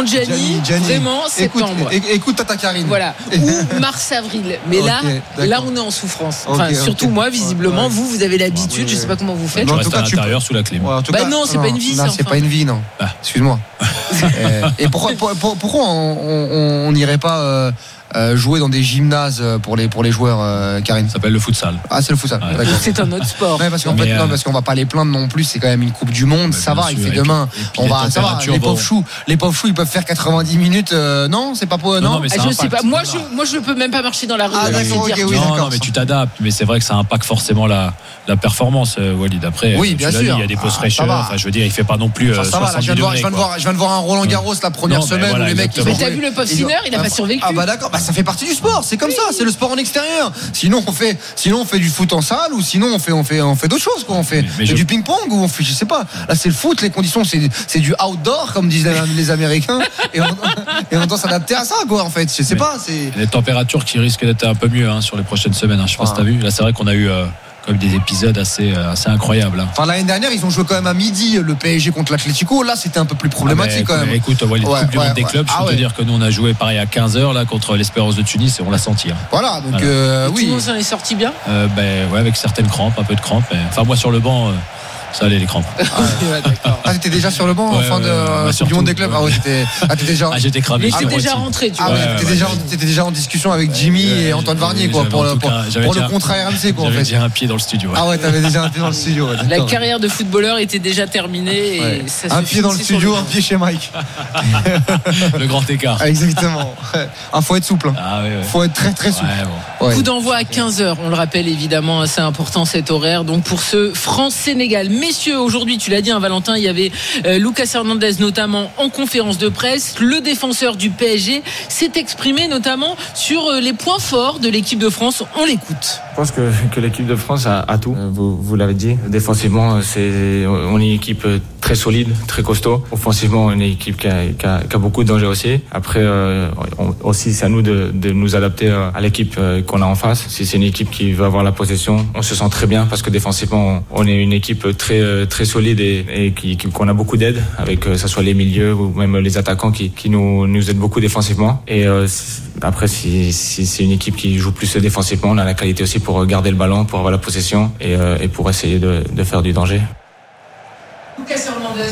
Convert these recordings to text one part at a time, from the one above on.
Gianni. Vraiment, septembre. Écoute Tata Karine. Voilà. Ou mars-avril. Mais là, on est en souffrance. Enfin, surtout moi, visiblement, vous avez l'habitude. Je sais pas comment vous faites. Tu restes à l'intérieur sous la clim. Non, c'est pas une vie. Non, c'est pas une vie, non. Excuse-moi. Et pourquoi on n'irait pas jouer dans des gymnases pour les joueurs, Karine? Ça s'appelle le futsal. Ah, c'est le futsal. Ouais. D'accord. C'est un autre sport. Ouais, parce qu'on va pas les plaindre non plus. C'est quand même une Coupe du Monde. Ça va, il fait demain. Ça va. Les pauvres choux, ils peuvent faire 90 minutes. Non, c'est pas pour. Non, mais je sais pas. Moi, je peux même pas marcher dans la rue. Ah, d'accord. Non, mais tu t'adaptes. Mais c'est vrai que ça impacte forcément la performance, Walid. Après, oui, bien sûr. Il y a des pauses fraîcheurs. Enfin, je veux dire, il fait pas non plus. Ça va. Je viens de voir un Roland Garros la première semaine où les mecs. Mais t'as vu le pauvre Sinner, il a pas survécu. Ah bah d'accord. Ça fait partie du sport. C'est comme ça. C'est le sport en extérieur. Sinon on fait du foot en salle, ou sinon on fait d'autres choses, quoi. On fait du ping-pong, ou on fait, je sais pas. Là c'est le foot, les conditions c'est du outdoor, comme disent les Américains, et on doit s'adapter à ça, quoi, en fait. Je sais pas. C'est les températures qui risquent d'être un peu mieux sur les prochaines semaines. Je sais pas si t'as vu. Là c'est vrai qu'on a eu comme des épisodes assez incroyables. Enfin, l'année dernière, ils ont joué quand même à midi le PSG contre l'Atlético. Là, c'était un peu plus problématique quand même. Écoute, les Coupe du Monde des clubs, je peux te dire que nous, on a joué pareil à 15h là contre l'Espérance de Tunis, et on l'a senti. Voilà, donc oui. Tout le monde s'en est sorti bien. Avec certaines crampes, un peu de crampes. Enfin, moi sur le banc. Ça allait les crampes. T'étais déjà sur le banc en fin du monde des clubs. J'étais cramé. Mais t'es déjà rentré, tu vois. T'étais déjà en discussion avec Jimmy et Antoine Varnier, quoi, pour le contrat RMC, quoi. J'avais déjà un pied dans le studio. Ah ouais, t'avais déjà un pied dans le studio. La carrière de footballeur était déjà terminée. Et ça un pied dans le studio, un pied chez Mike. Le grand écart. Exactement. Faut être souple. Faut être très très souple. Coup d'envoi à 15h, on le rappelle évidemment, assez important cet horaire. Donc pour ce France-Sénégal. Messieurs, aujourd'hui, tu l'as dit, Valentin, il y avait Lucas Hernandez notamment en conférence de presse. Le défenseur du PSG s'est exprimé notamment sur les points forts de l'équipe de France. On l'écoute. Je pense que l'équipe de France a tout. Vous l'avez dit. Défensivement, on est une équipe très solide, très costaud. Offensivement, on est une équipe qui a beaucoup de danger aussi. Après, aussi, c'est à nous de nous adapter à l'équipe qu'on a en face. Si c'est une équipe qui veut avoir la possession, on se sent très bien parce que défensivement, on est une équipe très solide et qu'on a beaucoup d'aide, avec que ce soit les milieux ou même les attaquants qui nous aident beaucoup défensivement. Et après, si c'est une équipe qui joue plus défensivement, on a la qualité aussi pour garder le ballon, pour avoir la possession et pour essayer de faire du danger. Lucas Hernandez,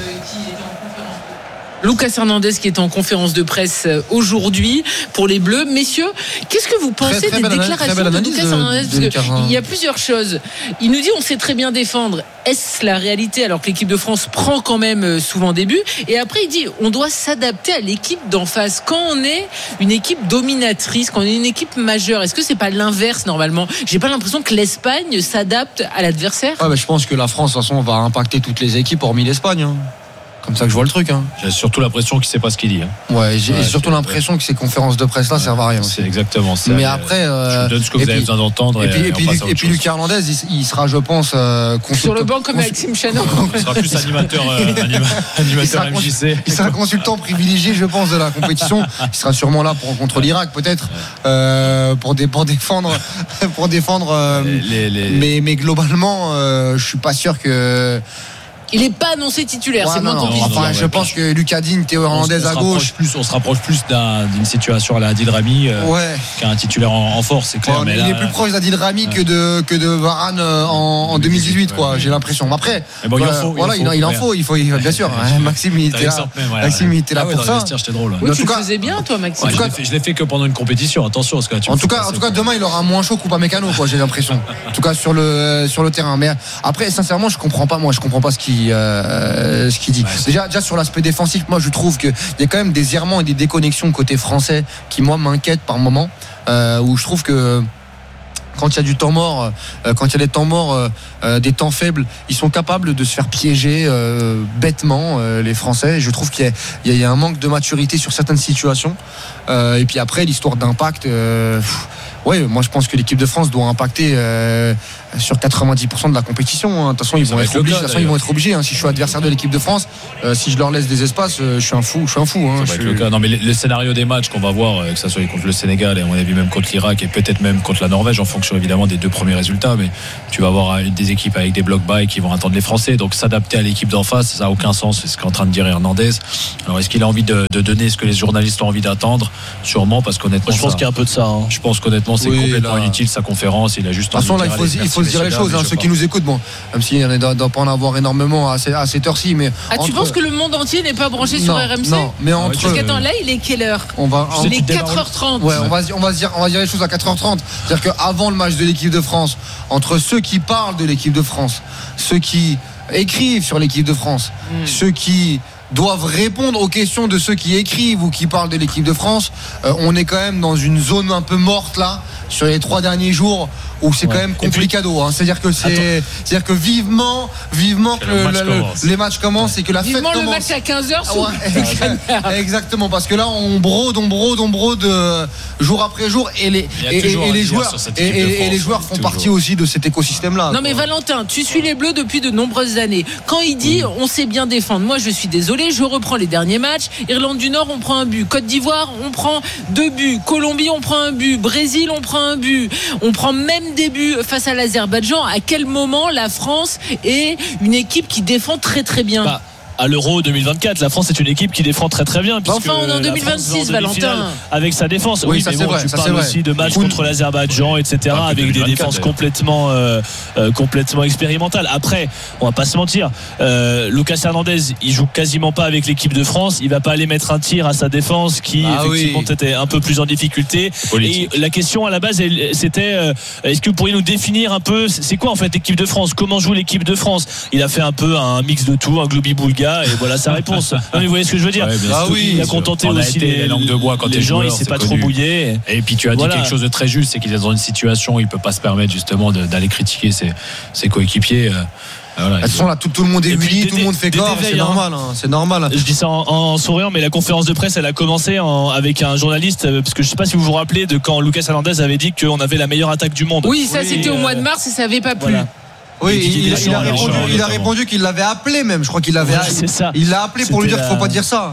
Lucas Hernandez qui est en conférence de presse aujourd'hui pour les Bleus. Messieurs, qu'est-ce que vous pensez des déclarations de Lucas Hernandez? Parce qu'il y a plusieurs choses. Il nous dit on sait très bien défendre. Est-ce la réalité alors que l'équipe de France prend quand même souvent des buts? Et après il dit on doit s'adapter à l'équipe d'en face. Quand on est une équipe dominatrice, quand on est une équipe majeure, est-ce que c'est pas l'inverse normalement? J'ai pas l'impression que l'Espagne s'adapte à l'adversaire. Je pense que la France de toute façon va impacter toutes les équipes hormis l'Espagne. Comme ça que je vois le truc. J'ai surtout l'impression qu'il ne sait pas ce qu'il dit. J'ai surtout l'impression que ces conférences de presse là servent à rien. C'est exactement ça. Mais après, je vous donne ce que vous avez besoin d'entendre. Et puis Lucas Hernandez, il sera, je pense, sur le banc comme Maxime Chanot. Il sera plus animateur MJC. Il sera consultant privilégié, je pense, de la compétition. Il sera sûrement là contre l'Irak, peut-être, pour défendre. Mais globalement, je suis pas sûr que. Il n'est pas annoncé titulaire, c'est moins compliqué. Je pense que Lucas Digne, Théo Hernandez à gauche. On se rapproche plus d'une situation à la Adil Rami qu'un titulaire en force, c'est clair. Il est plus proche d'Adil Rami que de Varane en 2018, quoi. J'ai l'impression. Après, il en faut, bien sûr. Maxime, il était là pour ça. J'étais drôle. Oui, tu le faisais bien, toi, Maxime. Je l'ai fait que pendant une compétition. Attention, en tout cas, demain, il aura moins chaud qu'Upamecano, quoi. J'ai l'impression. En tout cas, sur le terrain. Mais après, sincèrement, je comprends pas ce qu'il dit. Déjà sur l'aspect défensif, moi je trouve qu'il y a quand même des errements et des déconnexions côté français qui moi m'inquiètent par moment, où je trouve que quand il y a du temps mort, quand il y a des temps morts, des temps faibles, ils sont capables de se faire piéger bêtement, les Français. Et je trouve qu'il y a un manque de maturité sur certaines situations. Et puis après, l'histoire d'impact, Oui, moi je pense que l'équipe de France doit impacter sur 90% de la compétition. De toute façon, ils vont être obligés. Si je suis adversaire de l'équipe de France, si je leur laisse des espaces, je suis un fou. Non, mais le scénario des matchs qu'on va voir, que ça soit contre le Sénégal et à mon avis même contre l'Irak et peut-être même contre la Norvège, en fonction évidemment des 2 premiers résultats, mais tu vas avoir des équipes avec des blocs bas et qui vont attendre les Français. Donc s'adapter à l'équipe d'en face, ça n'a aucun sens. C'est ce qu'est en train de dire Hernandez. Alors est-ce qu'il a envie de donner ce que les journalistes ont envie d'attendre? Sûrement, parce qu'honnêtement, je pense qu'il y a un peu de ça. Je pense qu'honnêtement, c'est complètement inutile sa conférence. Il a juste. De toute façon, là, il faut se dire les choses. Ceux qui nous écoutent, même s'il ne doit pas en avoir énormément à cette heure-ci, mais. Tu penses que le monde entier n'est pas branché sur RMC? Non, mais entre. Parce qu'attends, là, il est quelle heure? Il est 4h30. Ouais, on va dire les choses à 4h30. C'est-à-dire qu'avant le match de l'équipe de France, entre ceux qui parlent de l'équipe de France, ceux qui écrivent sur l'équipe de France, ceux qui doivent répondre aux questions de ceux qui écrivent ou qui parlent de l'équipe de France, on est quand même dans une zone un peu morte là sur les 3 derniers jours où c'est quand même complicado. C'est-à-dire que vivement que les matchs commencent et que la fête commence. Vivement le match à 15h. Exactement, parce que là on brode jour après jour et les joueurs font partie aussi de cet écosystème là. Non mais Valentin, tu suis les Bleus depuis de nombreuses années. Quand il dit on sait bien défendre, moi je suis désolé, je reprends les derniers matchs. Irlande du Nord, on prend un but. Côte d'Ivoire, on prend 2 buts. Colombie, on prend un but. Brésil, on prend un but. On prend même des buts face à l'Azerbaïdjan. À quel moment la France est une équipe qui défend très très bien? À l'Euro 2024, la France est une équipe qui défend très très bien. Enfin, on est en 2026, Valentin. Avec sa défense. Oui, ça mais c'est vrai. Tu parles aussi de matchs contre l'Azerbaïdjan, etc. Avec des défenses complètement expérimentales. Après, on va pas se mentir. Lucas Hernandez, il joue quasiment pas avec l'équipe de France. Il va pas aller mettre un tir à sa défense qui effectivement était un peu plus en difficulté. Politique. Et la question à la base, c'était est-ce que vous pourriez nous définir un peu c'est quoi en fait l'équipe de France? Comment joue l'équipe de France? Il a fait un peu un mix de tout, un globi-boulga. Et voilà sa réponse. Non, mais vous voyez ce que je veux dire? Il a contenté aussi les langues de bois quand les gens, il s'est pas trop bouillé. Et puis tu as dit quelque chose de très juste, c'est qu'il est dans une situation où il peut pas se permettre justement d'aller critiquer ses coéquipiers. Voilà, elles sont là, tout le monde est uni, tout le monde fait corps, c'est normal. Je dis ça en souriant, mais la conférence de presse, elle a commencé avec un journaliste, parce que je sais pas si vous vous rappelez de quand Lucas Hernandez avait dit qu'on avait la meilleure attaque du monde. Oui, ça c'était au mois de mars et ça avait pas plu. Voilà. Oui, il a répondu qu'il l'avait appelé même. Je crois qu'il l'avait. Il l'a appelé pour lui dire qu'il ne faut pas dire ça.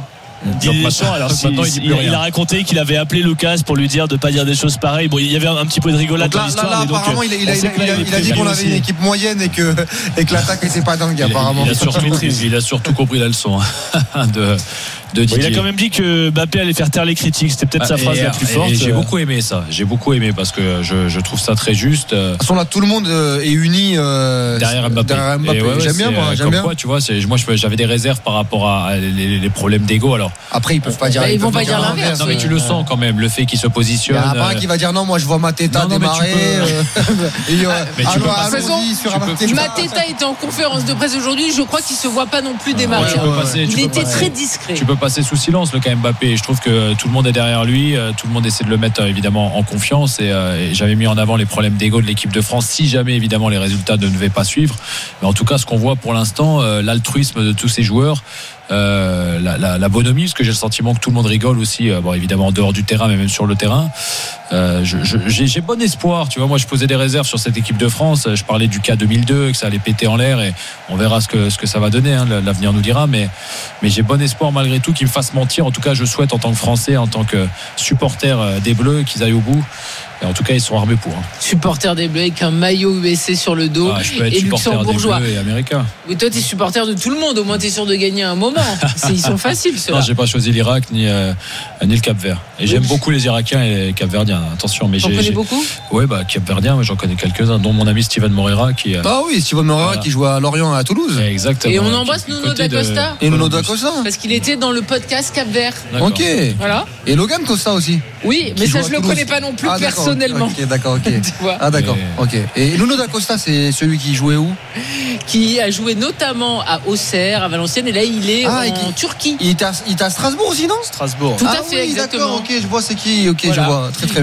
Il a raconté qu'il avait appelé Lucas pour lui dire de ne pas dire des choses pareilles. Bon, il y avait un petit peu de rigolade dans l'histoire. Là, apparemment, il a dit qu'on avait une équipe moyenne et que l'attaque n'était pas dingue. Apparemment, il a surtout compris la leçon de Didier. Il a quand même dit que Mbappé allait faire taire les critiques. C'était peut-être sa phrase la plus forte. J'ai beaucoup aimé ça. J'ai beaucoup aimé parce que je trouve ça très juste. De toute façon, là, tout le monde est uni derrière Mbappé. J'aime bien, moi. J'aime bien. Tu vois, moi, j'avais des réserves par rapport à les problèmes d'ego. Alors après, ils peuvent pas dire. Ils vont pas dire l'inverse. Non, mais tu le sens quand même. Le fait qu'il se positionne. Il y a pas un qui va dire non. Moi, je vois Mateta démarrer. Mateta était en conférence de presse aujourd'hui. Je crois qu'il se voit pas non plus démarrer. Il était très discret. Tu peux passer sous silence le cas Mbappé. Je trouve que tout le monde est derrière lui. Tout le monde essaie de le mettre évidemment en confiance. Et j'avais mis en avant les problèmes d'ego de l'équipe de France. Si jamais évidemment les résultats ne devaient pas suivre. Mais en tout cas, ce qu'on voit pour l'instant, l'altruisme de tous ces joueurs. La bonhomie, parce que j'ai le sentiment que tout le monde rigole aussi, évidemment en dehors du terrain, mais même sur le terrain. J'ai bon espoir, tu vois. Moi, je posais des réserves sur cette équipe de France. Je parlais du cas 2002, que ça allait péter en l'air, et on verra ce que ça va donner. L'avenir nous dira, mais j'ai bon espoir malgré tout qu'ils me fassent mentir. En tout cas, je souhaite en tant que Français, en tant que supporter des Bleus, qu'ils aillent au bout. Et en tout cas, ils sont armés pour. Supporter des Bleus avec un maillot USC sur le dos. Je peux être luxembourgeois. Des Bleus et américain. Oui, toi, t'es supporter de tout le monde. Au moins, t'es sûr de gagner un moment. Ils sont faciles, ceux-là. Non, j'ai pas choisi l'Irak ni le Cap-Vert. Et j'aime beaucoup les Irakiens et les Cap-Verdiens. Attention, mais j'en connais beaucoup. Oui, Cap-Verdiens, j'en connais quelques-uns, dont mon ami Steven Moreira qui. Steven Moreira qui joue à Lorient à Toulouse. Exactement. Et on embrasse Nuno da Costa. Et Nuno da Costa. Parce qu'il était dans le podcast Cap-Vert. Ok. Voilà. Et Logan Costa aussi. Oui, mais ça, je le connais pas non plus personnellement. D'accord. D'accord. Ok. Et Nuno da Costa, c'est celui qui jouait où? Qui a joué notamment à Auxerre, à Valenciennes, et là il est en Turquie. Il est à Strasbourg aussi, non? Strasbourg. Tout à fait, exactement. D'accord, ok, je vois c'est qui. Ok, voilà. Je vois très bien.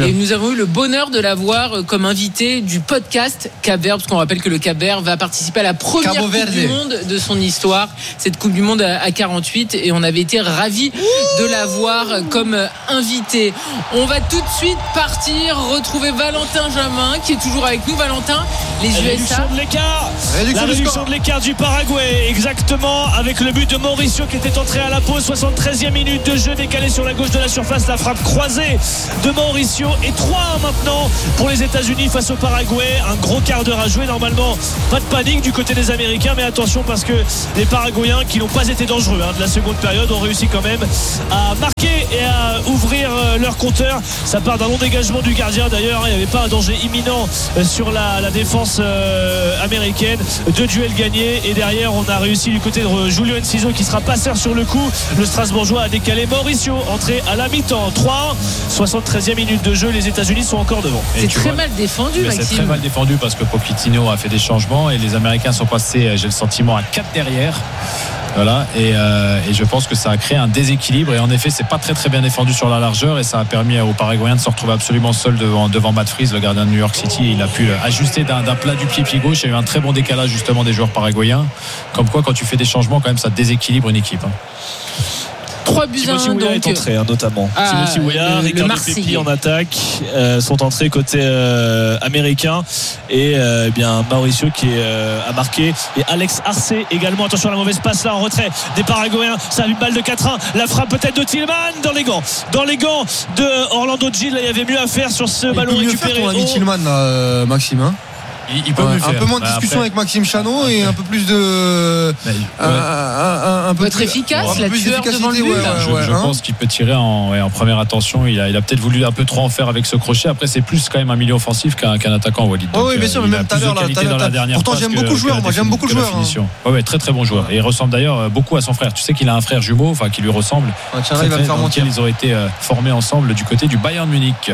Et nous avons eu le bonheur de l'avoir comme invité du podcast Cap-Vert, parce qu'on rappelle que le Cap-Vert va participer à la première Coupe du Monde de son histoire, cette Coupe du Monde à 48, et on avait été ravis de l'avoir comme invité. On va tout de suite partir retrouver Valentin Jamin qui est toujours avec nous. Valentin, les USA. La réduction de l'écart du Paraguay, exactement, avec le but de Mauricio qui était entré à la pause. 73e minute de jeu, décalé sur la gauche de la surface, la frappe croisée de Mauricio, et 3-1 maintenant pour les États-Unis face au Paraguay. Un gros quart d'heure à jouer, normalement pas de panique du côté des Américains, mais attention parce que les Paraguayens, qui n'ont pas été dangereux de la seconde période, ont réussi quand même à marquer et à ouvrir leur compteur. Ça part d'un long dégagement du gardien, d'ailleurs il n'y avait pas un danger imminent sur la défense américaine. 2 duels gagnés, et derrière on a réussi du côté de Julio Enciso qui sera passeur sur le coup. Le Strasbourgeois a décalé Mauricio, entré à la mi-temps. 3-1, 73e minute de jeu, les États-Unis sont encore devant. C'est très mal défendu, Maxime. C'est très mal défendu parce que Pochettino a fait des changements et les Américains sont passés, j'ai le sentiment, à 4 derrière. Voilà, et je pense que ça a créé un déséquilibre, et en effet c'est pas très très bien défendu sur la largeur, et ça a permis aux Paraguayens de se retrouver absolument seul devant Matt Freese, le gardien de New York City. Il a pu ajuster d'un plat du pied gauche. Il y a eu un très bon décalage justement des joueurs paraguayens, comme quoi quand tu fais des changements quand même ça déséquilibre une équipe. 3 buts à 1 donc. Est entré notamment. Timothy Weah, Ricardo Pepi en attaque sont entrés côté américain, et bien Mauricio qui a marqué, et Alex Arce également. Attention à la mauvaise passe là en retrait des Paraguayens. Ça a une balle de 4-1. La frappe peut-être de Tillman dans les gants de Orlando Gil. Il y avait mieux à faire sur ce ballon récupéré. On a mis Tillman là, Maxime, hein. Il peut mieux faire. Un peu moins de discussion avec Maxime Chanot, et un peu plus de un peu être efficace, la tueur devant le but. Je pense qu'il peut tirer en première intention. Il a peut-être voulu un peu trop en faire avec ce crochet. Après c'est plus quand même un milieu offensif qu'un attaquant, Walid. Oui, bien sûr, mais même tout à l'heure pourtant j'aime beaucoup le joueur. Moi j'aime beaucoup le joueur. Oui, très très bon joueur, et il ressemble d'ailleurs beaucoup à son frère. Tu sais qu'il a un frère jumeau, enfin qui lui ressemble, dans lequel ils ont été formés ensemble du côté du Bayern Munich.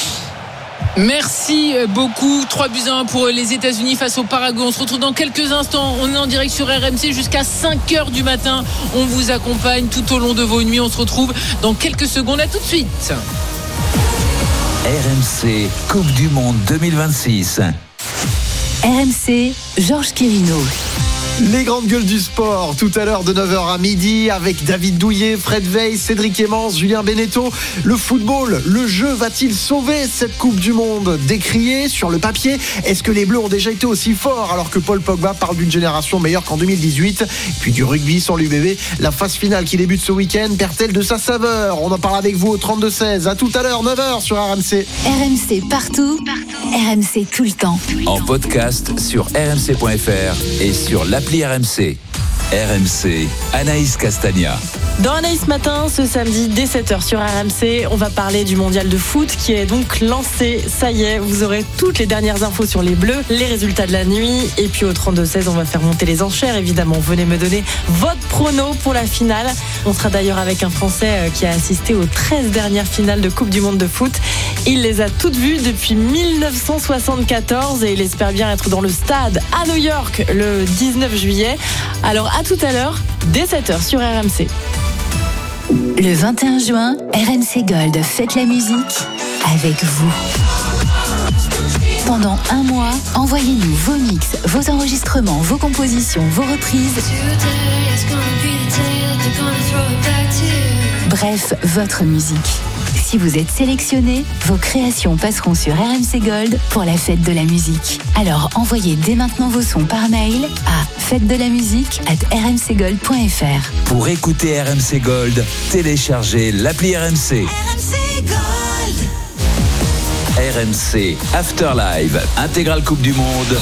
Merci beaucoup. 3 buts à 1 pour les États-Unis face au Paraguay. On se retrouve dans quelques instants. On est en direct sur RMC jusqu'à 5h du matin. On vous accompagne tout au long de vos nuits. On se retrouve dans quelques secondes. À tout de suite. RMC Coupe du Monde 2026. RMC, Georges Quirino. Les grandes gueules du sport, tout à l'heure de 9h à midi, avec David Douillet, Fred Veil, Cédric Emmens, Julien Beneteau. Le football, le jeu va-t-il sauver cette Coupe du Monde? Décrié sur le papier, est-ce que les Bleus ont déjà été aussi forts alors que Paul Pogba parle d'une génération meilleure qu'en 2018? Puis du rugby sans l'UBB, la phase finale qui débute ce week-end perd-elle de sa saveur? On en parle avec vous au 32-16. À tout à l'heure, 9h sur RMC. RMC partout, RMC tout le temps. En podcast sur rmc.fr et sur l'appli RMC. RMC, Anaïs Castagna. Dans Anaïs Matin, ce samedi dès 7h sur RMC, on va parler du mondial de foot qui est donc lancé. Ça y est, vous aurez toutes les dernières infos sur les Bleus, les résultats de la nuit. Et puis au 32-16, on va faire monter les enchères, évidemment. Venez me donner votre prono pour la finale. On sera d'ailleurs avec un Français qui a assisté aux 13 dernières finales de Coupe du Monde de foot. Il les a toutes vues depuis 1974 et il espère bien être dans le stade à New York le 19 juillet. Alors à tout à l'heure, dès 7h sur RMC. Le 21 juin, RMC Gold fête la musique avec vous. Pendant un mois, envoyez-nous vos mix, vos enregistrements, vos compositions, vos reprises. Bref, votre musique. Si vous êtes sélectionné, vos créations passeront sur RMC Gold pour la fête de la musique. Alors envoyez dès maintenant vos sons par mail à fête-de-la-musique@rmcgold.fr. Pour écouter RMC Gold, téléchargez l'appli RMC. RMC Gold. RMC Afterlive, intégrale Coupe du Monde.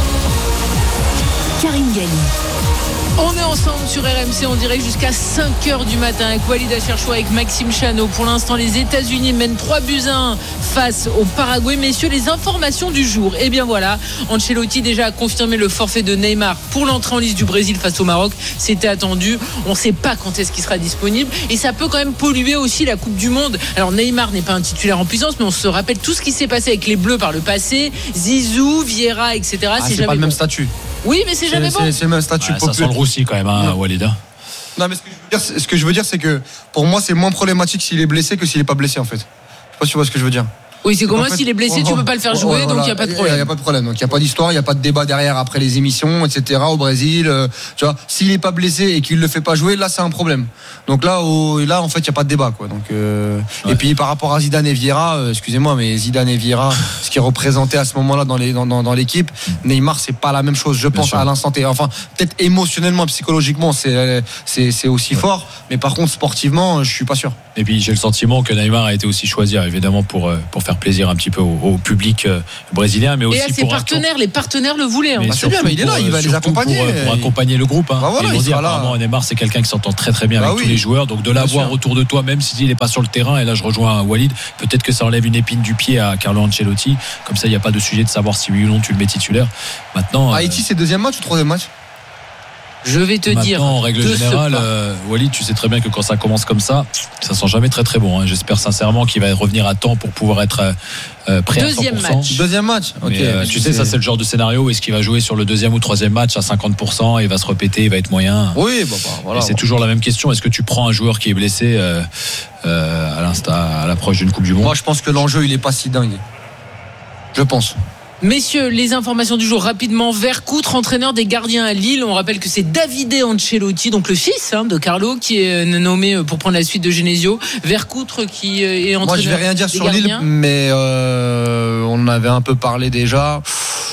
Karine Galli. On est ensemble sur RMC en direct jusqu'à 5h du matin avec Walid Acharchour, avec Maxime Chanot. Pour l'instant, les États-Unis mènent 3 buts à 1 face au Paraguay. Messieurs, les informations du jour. Eh bien voilà, Ancelotti déjà a confirmé le forfait de Neymar pour l'entrée en liste du Brésil face au Maroc. C'était attendu. On ne sait pas quand est-ce qu'il sera disponible. Et ça peut quand même polluer aussi la Coupe du Monde. Alors Neymar n'est pas un titulaire en puissance, mais on se rappelle tout ce qui s'est passé avec les Bleus par le passé. Zizou, Vieira, etc. C'est pas le même statut. Oui, mais c'est jamais bon. C'est le même statut. Ça sent le roussi quand même, hein, Walid. Non, mais ce que je veux dire, c'est que pour moi, c'est moins problématique s'il est blessé que s'il est pas blessé, en fait. Je sais pas si tu vois ce que je veux dire. Oui, c'est comme s'il est blessé, tu peux pas le faire jouer, donc il n'y a pas de problème. Il n'y a pas de problème. Donc il n'y a pas d'histoire, il n'y a pas de débat derrière après les émissions, etc. Au Brésil, tu vois, s'il n'est pas blessé et qu'il ne le fait pas jouer, là c'est un problème. Donc là en fait il n'y a pas de débat, quoi. Donc et puis par rapport à Zidane et Vieira, excusez-moi, mais Zidane et Vieira, ce qui représentait à ce moment-là dans l'équipe, Neymar c'est pas la même chose, je pense, à l'instant T. Enfin peut-être émotionnellement, psychologiquement c'est aussi fort, mais par contre sportivement je suis pas sûr. Et puis j'ai le sentiment que Neymar a été aussi choisi évidemment pour faire plaisir un petit peu au public brésilien, mais aussi et à ses partenaires. Les partenaires le voulaient. C'est bien, mais il est là, il va les accompagner pour accompagner le groupe. Voilà, ils vont dire apparemment Neymar c'est quelqu'un qui s'entend très très bien avec tous les joueurs, donc de l'avoir autour de toi, même s'il n'est pas sur le terrain. Et là je rejoins Walid, peut-être que ça enlève une épine du pied à Carlo Ancelotti. Comme ça il n'y a pas de sujet de savoir si oui ou non tu le mets titulaire. Maintenant Haïti c'est deuxième match ou troisième match? Je vais te dire. En règle générale, Walid, tu sais très bien que quand ça commence comme ça sent jamais très très bon. J'espère sincèrement qu'il va revenir à temps pour pouvoir être prêt deuxième à 100%. Deuxième match. Okay. Tu sais, ça c'est le genre de scénario où est-ce qu'il va jouer sur le deuxième ou troisième match à 50%, il va se répéter, il va être moyen. Oui, voilà. Et c'est toujours la même question. Est-ce que tu prends un joueur qui est blessé à l'approche d'une Coupe du Monde? Moi, je pense que l'enjeu il est pas si dingue. Je pense. Messieurs, les informations du jour rapidement. Vercoutre, entraîneur des gardiens à Lille. On rappelle que c'est Davide Ancelotti, donc le fils de Carlo, qui est nommé pour prendre la suite de Genesio. Vercoutre qui est entraîneur. Moi, je vais rien dire sur Lille, mais on en avait un peu parlé déjà.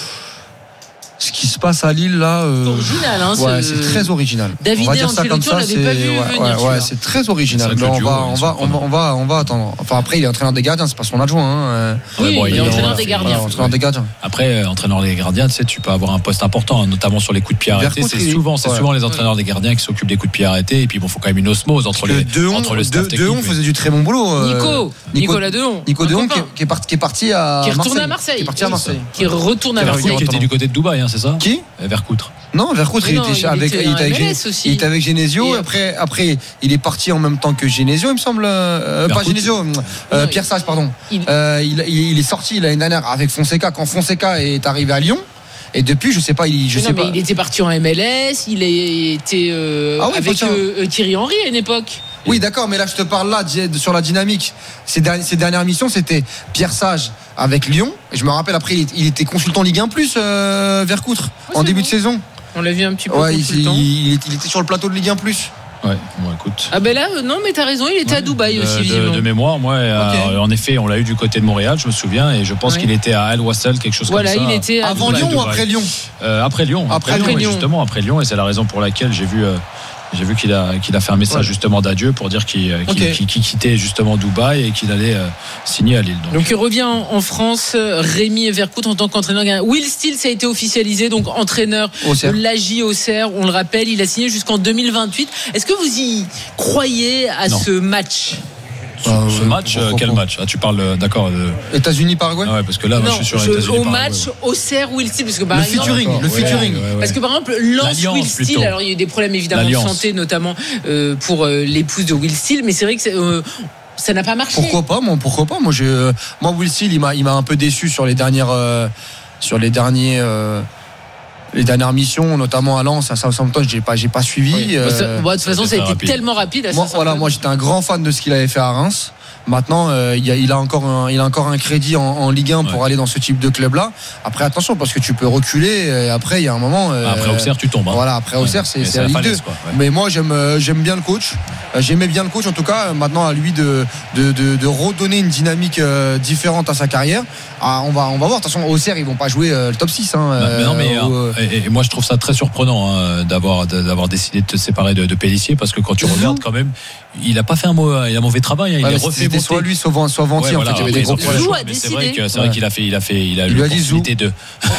Ce qui se passe à Lille là, original, c'est très original. David Ancelotti, on l'avait pas vu venir. C'est très original. On va attendre. Enfin après, il est entraîneur des gardiens, c'est pas son adjoint. Oui, il est entraîneur des gardiens. Après, entraîneur des gardiens, tu sais, tu peux avoir un poste important, notamment sur les coups de pied arrêtés. C'est souvent les entraîneurs des gardiens qui s'occupent des coups de pied arrêtés. Et puis bon, faut quand même une osmose entre le staff technique. Deon faisait du très bon boulot. Nicolas Deon. Nicolas Deon qui est parti à Marseille. Qui retourne à Marseille. Qui retourne à Marseille. Qui était du côté de Dubaï, c'est ça? Qui? Vercoutre. Non, Vercoutre, il était avec Genesio. Après, il est parti en même temps que Genesio, il me semble. Pas Genesio, Pierre Sage, pardon. Il est sorti l'année dernière avec Fonseca quand Fonseca est arrivé à Lyon. Et depuis, je sais pas, il était parti en MLS, il était avec Thierry Henry à une époque. Oui, d'accord, mais là, je te parle sur la dynamique. Ces dernières missions, c'était Pierre Sage avec Lyon. Et je me rappelle, après, il était consultant Ligue 1+, Vercoutre, en début de saison. On l'a vu un petit peu. Il était sur le plateau de Ligue 1+. Ouais, bon, écoute. Ah ben là, non, mais t'as raison, il était à Dubaï aussi, visiblement. De mémoire, moi, en effet, on l'a eu du côté de Montréal, je me souviens, et je pense qu'il était à Al Wassel, quelque chose comme ça. Voilà, il était avant Lyon ou après Lyon? Après Lyon. Après Lyon, justement, après Lyon, et c'est la raison pour laquelle j'ai vu qu'il a fait un message justement d'adieu pour dire qu'il quittait justement Dubaï et qu'il allait signer à Lille. Donc il revient en France, Rémi Vercoutre en tant qu'entraîneur. Will Steele, ça a été officialisé, donc entraîneur de l'AJ Auxerre. On le rappelle, il a signé jusqu'en 2028. Est-ce que vous y croyez à ce match? Ce match, quel match? Tu parles, d'accord, États-Unis-Paraguay? Ouais, parce que là, moi, je suis sur États-Unis. Au match Auxerre Will Steele, parce que le featuring. Parce que par exemple, Lens Will Steele, alors il y a eu des problèmes évidemment de santé, notamment pour l'épouse de Will Steele, mais c'est vrai que ça n'a pas marché. Pourquoi pas? Moi, Will Steele, il m'a un peu déçu sur les dernières missions, notamment à Lens, à Southampton, j'ai pas suivi. De toute façon, ça a été tellement rapide. Moi, j'étais un grand fan de ce qu'il avait fait à Reims. Maintenant, il a encore un crédit en Ligue 1 pour aller dans ce type de club-là. Après, attention, parce que tu peux reculer. Et après, il y a un moment. Après Auxerre, tu tombes. Voilà, après Auxerre, c'est la Ligue 2. Mais moi, j'aime bien le coach. J'aimais bien le coach, en tout cas. Maintenant, à lui de redonner une dynamique différente à sa carrière. On va voir. De toute façon, Auxerre, ils vont pas jouer le top 6. Et moi, je trouve ça très surprenant d'avoir décidé de te séparer de Pélissier, parce que quand tu regardes quand même, il a pas fait un mauvais travail. Il a refait monter. Soit lui, soit Venti. En fait, il y avait des gros problèmes. Mais c'est vrai qu'il a l'opportunité de.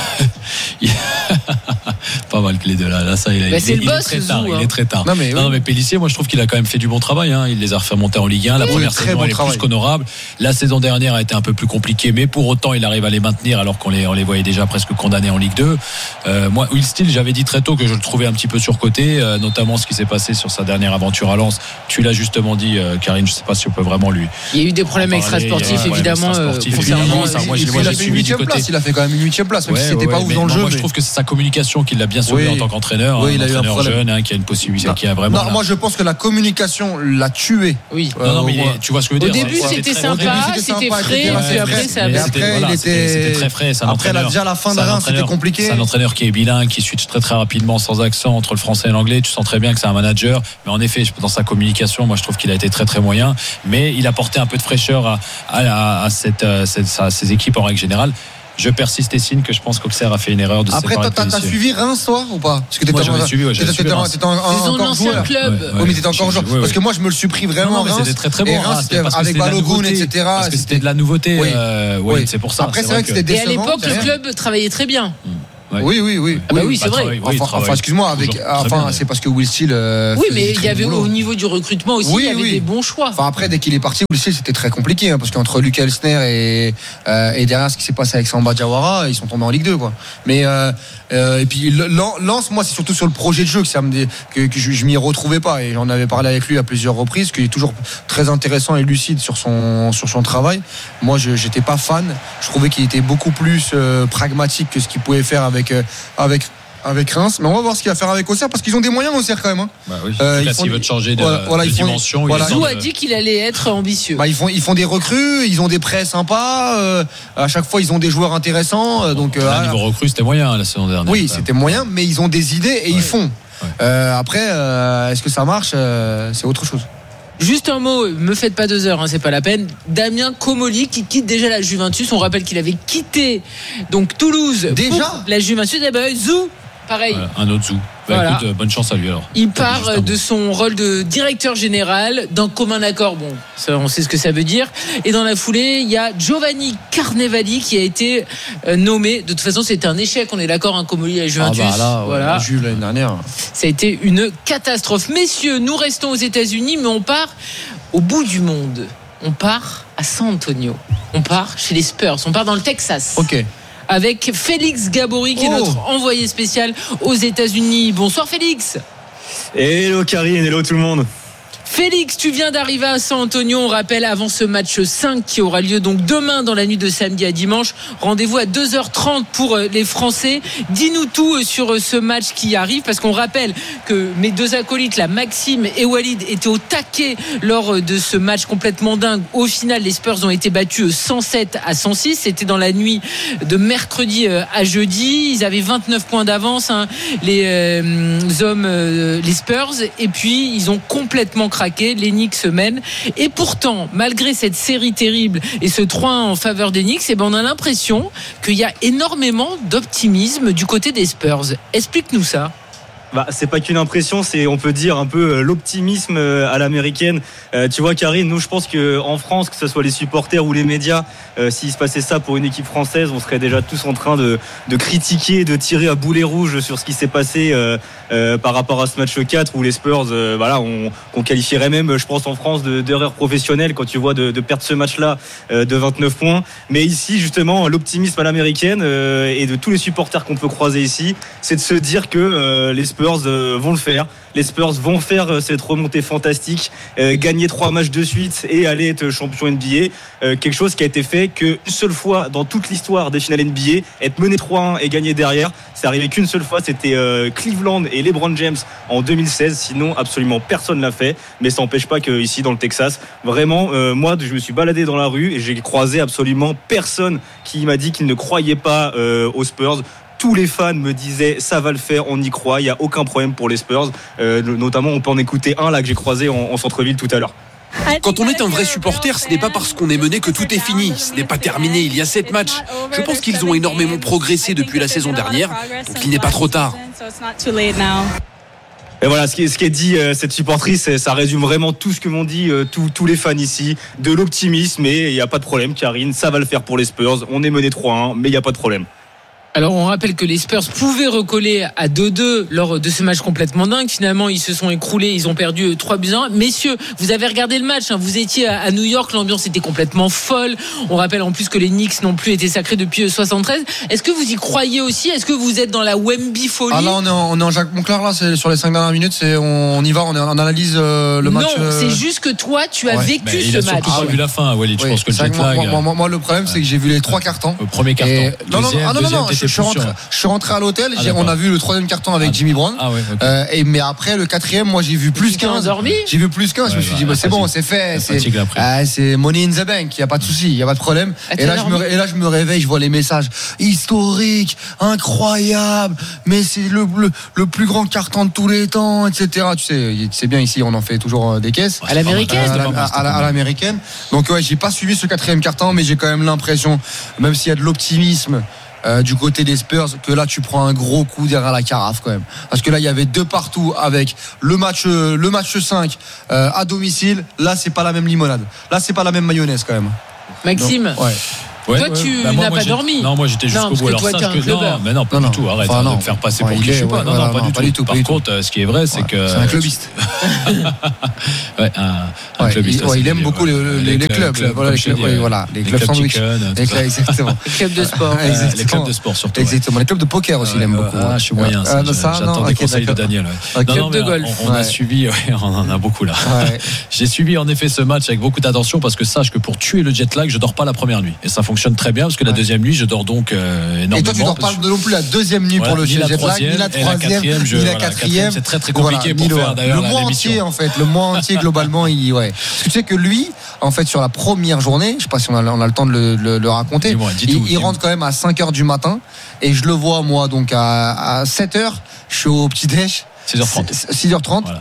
Pas mal que les deux là, ça, il est très tard. Non mais Pélissier, moi je trouve qu'il a quand même fait du bon travail. Il les a refait monter en Ligue 1. La première saison, elle est plus qu'honorable. La saison dernière a été un peu plus compliquée, mais pour autant, il arrive à les maintenir alors qu'on les voyait déjà presque condamnés en Ligue 2. Moi, Will Steele, j'avais dit très tôt que je le trouvais un petit peu surcoté, notamment ce qui s'est passé sur sa dernière aventure à Lens. Tu l'as justement dit, Karine. Je sais pas si on peut vraiment lui. Il y a eu des problèmes extra-sportifs, évidemment. Moi, j'ai suivi du côté. Il a fait quand même une 8e place, même si c'était pas ouf dans le jeu. Moi, je trouve que c'est sa communication qui qu'il l'a bien sauvé en tant qu'entraîneur. Oui, il a eu un entraîneur jeune qui a une possibilité, qui a vraiment. Non, moi je pense que la communication l'a tué. Oui. Non, mais tu vois ce que je veux dire. Au début, c'était sympa, c'était frais, puis après, ça avait. C'était très frais. Après, déjà la fin de Reims, c'était compliqué. C'est un entraîneur qui est bilingue, qui switch très très rapidement, sans accent entre le français et l'anglais. Tu sens très bien que c'est un manager, mais en effet, dans sa communication, moi je trouve qu'il a été très très moyen, mais il a apporté un peu de fraîcheur à ces équipes en règle générale. Je persiste et signe que je pense qu'Auxerre a fait une erreur de séparer. Après, t'as suivi Reims, toi, ou pas? Parce que moi, j'avais suivi, t'étais encore joueur. Club. Oui, mais t'étais encore joueur. Parce que moi, je me le suis pris vraiment. Mais c'était très très bon. Avec Balogun, etc. Parce que c'était de la nouveauté. Oui, c'est pour ça. Après, c'est vrai que c'était décevant. Et à l'époque, le club travaillait très bien. Oui. C'est vrai. Enfin, excuse-moi, c'est parce que Will Steele. Oui, mais il y avait au niveau du recrutement aussi, il y avait des bons choix. Enfin, après, dès qu'il est parti, Will Steele, c'était très compliqué, parce qu'entre Luc Elsner et derrière ce qui s'est passé avec Samba Diawara, ils sont tombés en Ligue 2, quoi. Mais et puis Lens, moi, c'est surtout sur le projet de jeu que je m'y retrouvais pas, et j'en avais parlé avec lui à plusieurs reprises, qu'il est toujours très intéressant et lucide sur son travail. Moi, j'étais pas fan. Je trouvais qu'il était beaucoup plus pragmatique que ce qu'il pouvait faire avec Reims, mais on va voir ce qu'il va faire avec Auxerre, parce qu'ils ont des moyens Auxerre quand même. S'ils veulent changer de dimension, Zou a dit qu'il allait être ambitieux. Ils font des recrues, ils ont des prêts sympas, à chaque fois ils ont des joueurs intéressants. Donc niveau recrue, c'était moyen la saison dernière. Oui, c'était moyen, mais ils ont des idées et ils font. Après, est-ce que ça marche, c'est autre chose. Juste un mot, me faites pas 2 heures, c'est pas la peine. Damien Comolli qui quitte déjà la Juventus. On rappelle qu'il avait quitté donc Toulouse pour la Juventus. Et Zou, pareil. Un autre Zou. Écoute, bonne chance à lui alors. Il part de son rôle de directeur général d'un commun accord. Bon, ça, on sait ce que ça veut dire. Et dans la foulée, il y a Giovanni Carnevali qui a été nommé. De toute façon, c'était un échec. On est d'accord, Comolli à la Juventus. Voilà. Jules l'année dernière. Ça a été une catastrophe. Messieurs, nous restons aux États-Unis, mais on part au bout du monde. On part à San Antonio. On part chez les Spurs. On part dans le Texas. Ok. Avec Félix Gabory qui est notre envoyé spécial aux États-Unis. Bonsoir Félix. Hello Karine, hello tout le monde. Félix, tu viens d'arriver à San Antonio. On rappelle avant ce match 5 qui aura lieu donc demain dans la nuit de samedi à dimanche. Rendez-vous à 2h30 pour les Français. Dis-nous tout sur ce match qui arrive, parce qu'on rappelle que mes deux acolytes, là, Maxime et Walid, étaient au taquet lors de ce match complètement dingue. Au final, les Spurs ont été battus 107-106. C'était dans la nuit de mercredi à jeudi. Ils avaient 29 points d'avance, les hommes, les Spurs. Et puis, ils ont complètement craqué. Les Knicks se mènent, et pourtant malgré cette série terrible et ce 3-1 en faveur des Knicks, on a l'impression qu'il y a énormément d'optimisme du côté des Spurs. Explique-nous ça. C'est pas qu'une impression, c'est, on peut dire, un peu l'optimisme à l'américaine. Tu vois Karine, nous je pense qu'en France, que ce soit les supporters ou les médias, s'il se passait ça pour une équipe française, on serait déjà tous en train de critiquer, de tirer à boulet rouge sur ce qui s'est passé par rapport à ce match 4 où les Spurs, qu'on qualifierait même, je pense, en France d'erreur professionnelle quand tu vois de perdre ce match-là de 29 points. Mais ici, justement, l'optimisme à l'américaine et de tous les supporters qu'on peut croiser ici, c'est de se dire que les Spurs vont le faire. Les Spurs vont faire cette remontée fantastique, gagner 3 matchs de suite et aller être champion NBA. Quelque chose qui a été fait qu'une seule fois dans toute l'histoire des finales NBA, être mené 3-1 et gagner derrière. C'est arrivé qu'une seule fois, c'était Cleveland et LeBron James en 2016. Sinon, absolument personne l'a fait. Mais ça n'empêche pas qu'ici, dans le Texas, vraiment, moi, je me suis baladé dans la rue et j'ai croisé absolument personne qui m'a dit qu'il ne croyait pas aux Spurs. Tous les fans me disaient ça va le faire, on y croit, il n'y a aucun problème pour les Spurs. Notamment, on peut en écouter un là que j'ai croisé en centre-ville tout à l'heure. Quand on est un vrai supporter, ce n'est pas parce qu'on est mené que tout est fini. Ce n'est pas terminé, il y a 7 matchs. Je pense qu'ils ont énormément progressé depuis la saison dernière, donc il n'est pas trop tard. Et voilà, ce qui est dit, cette supportrice, ça résume vraiment tout ce que m'ont dit tous les fans ici, de l'optimisme, et il n'y a pas de problème, Karine, ça va le faire pour les Spurs. On est mené 3-1, mais il n'y a pas de problème. Alors on rappelle que les Spurs pouvaient recoller à 2-2 lors de ce match complètement dingue. Finalement ils se sont écroulés, ils ont perdu 3-1. Messieurs, vous avez regardé le match, vous étiez à New York, l'ambiance était complètement folle. On rappelle en plus que les Knicks n'ont plus été sacrés depuis 73. Est-ce que vous y croyez aussi? Est-ce que vous êtes dans la Wemby folie? Là on est en Jacques Monclar, là c'est sur les 5 dernières minutes, on y va, on analyse le match. Non, c'est juste que toi tu as vécu ce match. Il a surtout pas vu la fin, Walid. Je pense que le jet lag. Moi le problème c'est que j'ai vu les 3 quarts temps. Le premier quart temps. Non, suis rentré à l'hôtel, on a vu le 3e carton avec Jimmy Brown. Mais après le 4e, moi j'ai vu plus 15. J'ai vu plus 15, je me suis dit c'est bon, c'est fait, c'est money in the bank, il y a pas de souci, il y a pas de problème. Et là je me réveille, je vois les messages historiques, incroyable, mais c'est le plus grand carton de tous les temps, etc. Tu sais bien, ici on en fait toujours des caisses à l'américaine. À l'américaine. Donc j'ai pas suivi ce 4e carton, mais j'ai quand même l'impression, même s'il y a de l'optimisme du côté des Spurs, que là tu prends un gros coup derrière la carafe quand même, parce que là il y avait 2 partout avec le match 5 à domicile. Là c'est pas la même limonade, là c'est pas la même mayonnaise quand même. Maxime. Donc, toi, tu n'as pas dormi. Non, moi j'étais jusqu'au bout. Alors ça, mais non, pas du tout. Arrête de me faire passer pour qui je suis pas. Non, pas du tout. Par contre, ce qui est vrai, c'est que c'est un clubiste. Un clubiste. Il aime beaucoup les clubs. Les clubs sandwich. Exactement. Les clubs de sport. Les clubs de sport surtout. Exactement. Les clubs de poker aussi, il aime beaucoup. Je suis moyen. J'attends des conseils de Daniel. Club de golf. On a suivi. On en a beaucoup là. J'ai suivi en effet ce match avec beaucoup d'attention parce que sache que pour tuer le jet lag, je dors pas la première nuit et ça fonctionne très bien parce que la deuxième nuit je dors donc énormément. Et toi tu dors pas non plus la deuxième nuit pour le jet lag, ni la troisième, ni la quatrième. C'est très très compliqué pour faire d'ailleurs le mois entier en fait, le mois entier globalement parce que tu sais que lui en fait sur la première journée, je sais pas si on a le temps de le raconter, il rentre quand même à 5h du matin et je le vois moi donc à 7h, je suis au petit déj 6h30 voilà.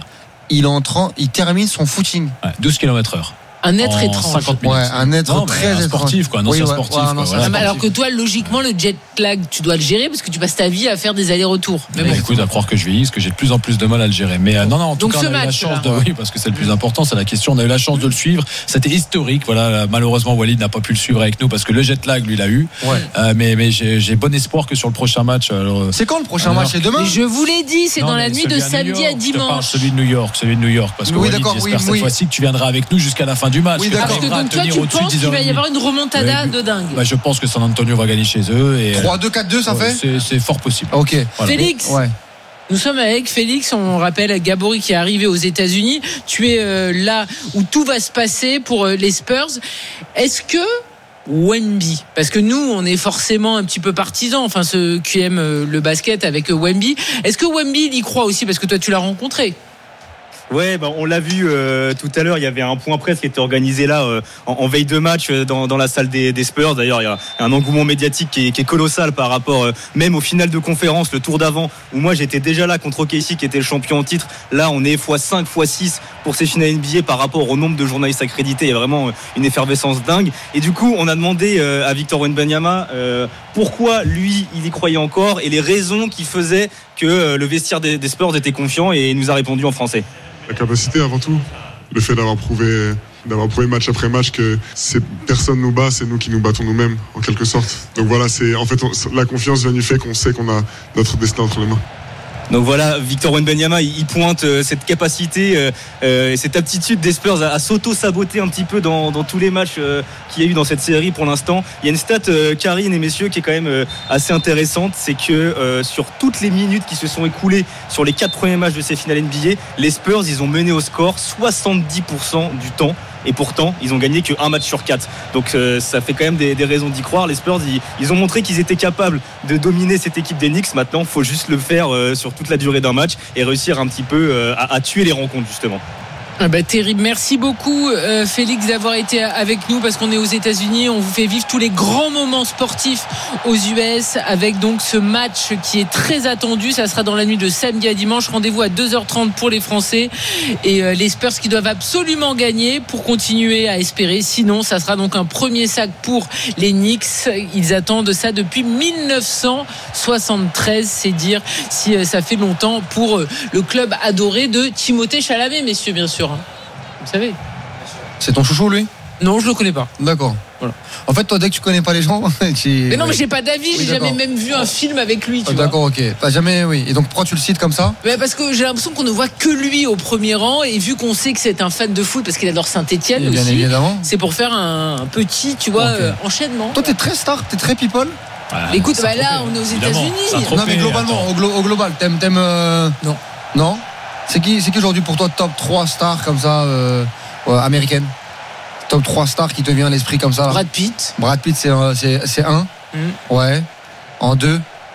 Il termine son footing 12 km/h. Un être étrange. 50 minutes. Un être très sportif, quoi. Sportif. Alors que toi, logiquement, le jet lag, tu dois le gérer parce que tu passes ta vie à faire des allers-retours. Écoute, à croire que je vieillis, parce que j'ai de plus en plus de mal à le gérer. Mais non, en tout cas, on a eu la chance oui, parce que c'est le plus important, c'est la question. On a eu la chance de le suivre. C'était historique. Voilà. Malheureusement, Walid n'a pas pu le suivre avec nous parce que le jet lag, lui, l'a eu. Mais j'ai bon espoir que sur le prochain match. C'est quand le prochain match? C'est demain? Je vous l'ai dit, c'est dans la nuit de samedi à dimanche. Celui de New York. Parce que Walid, j'espère cette fois-ci que tu viendras avec nous jusqu'à la fin du match. Oui, d'accord. Donc toi tu penses qu'il va y avoir une remontada de dingue? Je pense que San Antonio va gagner chez eux et 3-2, 4-2 ça fait? C'est fort possible. Ok. Voilà. Félix. Nous sommes avec Félix, on rappelle Gabory qui est arrivé aux États-Unis. Tu es là où tout va se passer pour les Spurs. Est-ce que Wemby, parce que nous on est forcément un petit peu partisans, enfin ceux qui aiment le basket avec Wemby, est-ce que Wemby il y croit aussi parce que toi tu l'as rencontré? Ouais, on l'a vu tout à l'heure. Il y avait un point presse qui était organisé là en veille de match dans la salle des Spurs. D'ailleurs, il y a un engouement médiatique qui est colossal par rapport même au final de conférence, le tour d'avant où moi j'étais déjà là contre OKC qui était le champion en titre. Là, on est x5, x6 pour ces finales NBA par rapport au nombre de journalistes accrédités. Il y a vraiment une effervescence dingue. Et du coup, on a demandé à Victor Wembanyama pourquoi lui il y croyait encore et les raisons qui faisaient que le vestiaire des Spurs était confiant, et il nous a répondu en français. La capacité avant tout, le fait d'avoir prouvé match après match que personne nous bat, c'est nous qui nous battons nous-mêmes en quelque sorte. Donc voilà, la confiance vient du fait qu'on sait qu'on a notre destin entre les mains. Donc voilà, Victor Wembanyama, il pointe cette capacité et cette aptitude des Spurs à s'auto-saboter un petit peu dans tous les matchs qu'il y a eu dans cette série pour l'instant. Il y a une stat, Karine et messieurs, qui est quand même assez intéressante, c'est que sur toutes les minutes qui se sont écoulées sur les 4 premiers matchs de ces finales NBA, les Spurs, ils ont mené au score 70% du temps. Et pourtant, ils ont gagné qu'un match sur 4. Donc ça fait quand même des raisons d'y croire. Les Spurs, ils ont montré qu'ils étaient capables de dominer cette équipe des Knicks. Maintenant, il faut juste le faire sur toute la durée d'un match et réussir un petit peu à tuer les rencontres, justement. Terrible. Merci beaucoup Félix d'avoir été avec nous, parce qu'on est aux États-Unis, on vous fait vivre tous les grands moments sportifs aux US avec donc ce match qui est très attendu. Ça sera dans la nuit de samedi à dimanche. Rendez-vous à 2h30 pour les Français et les Spurs qui doivent absolument gagner pour continuer à espérer. Sinon, ça sera donc un premier sac pour les Knicks. Ils attendent ça depuis 1973. C'est dire si ça fait longtemps pour le club adoré de Timothée Chalamet, messieurs, bien sûr. Vous savez. C'est ton chouchou, lui? Non, je le connais pas. D'accord. Voilà. En fait, toi, dès que tu connais pas les gens, mais non, mais j'ai pas d'avis. J'ai jamais même vu un film avec lui. Tu vois. D'accord, ok. T'as jamais, oui. Et donc, pourquoi tu le cites comme ça? Parce que j'ai l'impression qu'on ne voit que lui au premier rang, et vu qu'on sait que c'est un fan de foot parce qu'il adore Saint-Etienne aussi. Bien évidemment. C'est pour faire un petit, tu vois, enchaînement. Toi, t'es très star, t'es très people. Écoute, là, on est aux États-Unis. Non, mais globalement, au global, t'aimes. Non. C'est qui aujourd'hui pour toi top 3 stars comme ça américaines? Top 3 stars qui te vient à l'esprit comme ça là? Brad Pitt, c'est un. Ouais. En 2,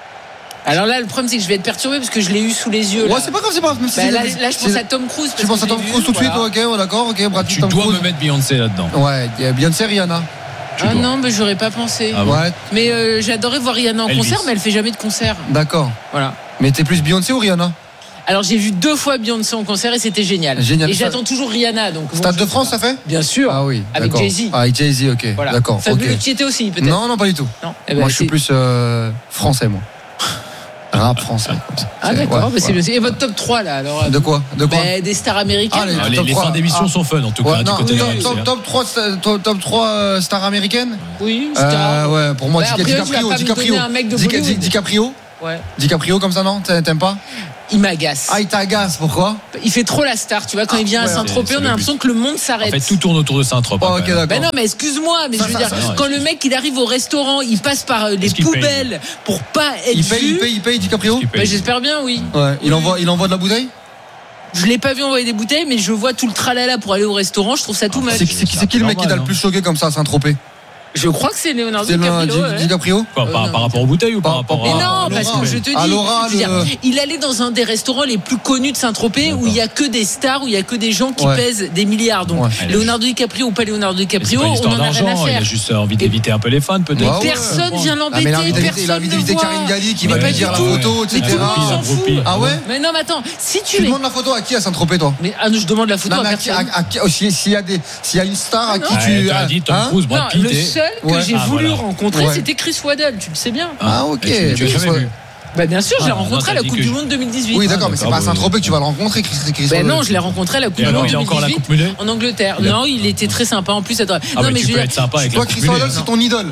Alors là, le problème, c'est que je vais être perturbé parce que je l'ai eu sous les yeux. Ouais, c'est pas grave. Là, je pense à Tom Cruise. Tu penses à Tom Cruise tout de suite, ok, d'accord, ok. Brad Pitt, tu dois me mettre Beyoncé là-dedans. Ouais, il y a Beyoncé, Rihanna. Non, mais j'aurais pas pensé. Ah ouais. Mais j'adorais voir Rihanna en concert, mais elle fait jamais de concert. D'accord. Voilà. Mais t'es plus Beyoncé ou Rihanna? Alors j'ai vu 2 fois Beyoncé en concert et c'était génial. Et j'attends toujours Rihanna. Donc Stade de France, ça fait? Bien sûr. Ah oui. Avec Jay-Z. Ah, avec Jay-Z, ok. Voilà. D'accord. Fabuleux, tu y étais aussi peut-être? Non, pas du tout. Non. Moi, je suis plus français, moi. Rap français. Ah d'accord. Et votre top 3 là alors? De quoi? Des stars américaines. Les fins d'émission sont fun en tout cas. Top 3 stars américaines? Oui. Ouais, pour moi, DiCaprio. Ouais. DiCaprio comme ça, non? T'aimes pas? Il m'agace. Ah, il t'agace, pourquoi? Il fait trop la star, tu vois, quand il vient à Saint-Tropez, on a l'impression que le monde s'arrête. En fait, tout tourne autour de Saint-Tropez. Ok, d'accord. Ben non, mais excuse-moi, mais je veux dire, quand le mec il arrive au restaurant, il passe par les poubelles pour pas être vu. Il paye DiCaprio? J'espère bien, oui. Ouais. Il envoie de la bouteille? Je l'ai pas vu envoyer des bouteilles, mais je vois tout le tralala pour aller au restaurant, je trouve ça tout mal. C'est qui le mec qui t'a le plus choqué comme ça à Saint-Tropez? Je crois que c'est Leonardo DiCaprio. Quoi, par rapport aux bouteilles ou par rapport à... Non, parce que je te dis, il allait dans un des restaurants les plus connus de Saint-Tropez où il y a que des stars, où il y a que des gens qui pèsent des milliards. Donc Leonardo DiCaprio ou pas Leonardo DiCaprio, on en a rien à faire. Il a juste envie d'éviter un peu les fans peut-être. Personne vient l'embêter. Il a envie d'éviter Karine Galli qui va lui dire la photo, etc. Ah ouais? Mais non, mais attends, si tu demandes la photo à qui à Saint-Tropez, toi? Mais je demande la photo à personne. S'il y a une star à qui tu as dit Tom Cruise, Brad Pitt. Le seul que j'ai voulu rencontrer, c'était Chris Waddle, tu le sais bien. Ah ok. Tu l'as jamais vu? Bah bien sûr, je l'ai rencontré à la Coupe du Monde 2018. Oui, d'accord, mais c'est pas à Saint-Tropez que tu vas le rencontrer, Chris Waddle. Ben non, je l'ai rencontré à la Coupe du Monde 2018 en Angleterre. Non, il était très sympa en plus. Non, mais tu peux être sympa avec toi, Chris Waddle, c'est ton idole.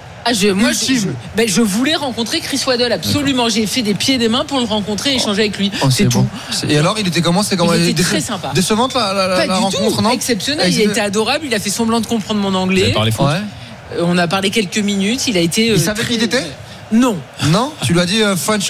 Je voulais rencontrer Chris Waddle, absolument. J'ai fait des pieds et des mains pour le rencontrer et échanger avec lui. C'est tout. Et alors, il était comment? Il était très sympa. Décevante la rencontre, non? Exceptionnel. Il était adorable. Il a fait semblant de comprendre mon anglais. Vous avez parlé foot? On a parlé quelques minutes. Il a été. Il savait qui il était? Non. Tu lui as dit French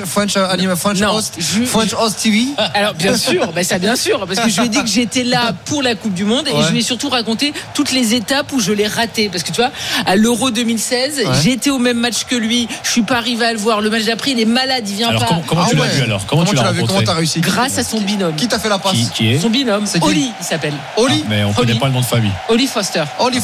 Host TV? Alors bien sûr, bien sûr, parce que je lui ai dit que j'étais là pour la Coupe du Monde et je lui ai surtout raconté toutes les étapes où je l'ai raté. Parce que tu vois, à l'Euro 2016, j'étais au même match que lui, je suis pas arrivé à le voir. Le match d'après, il est malade, il vient pas. Comment tu l'as vu alors? Comment tu l'as rencontré? Comment t'as réussi? Grâce à son binôme. Qui t'a fait la passe? Qui est? Son binôme, Oli, il s'appelle. Oli? Mais on connaît pas le nom de famille. Oli Foster.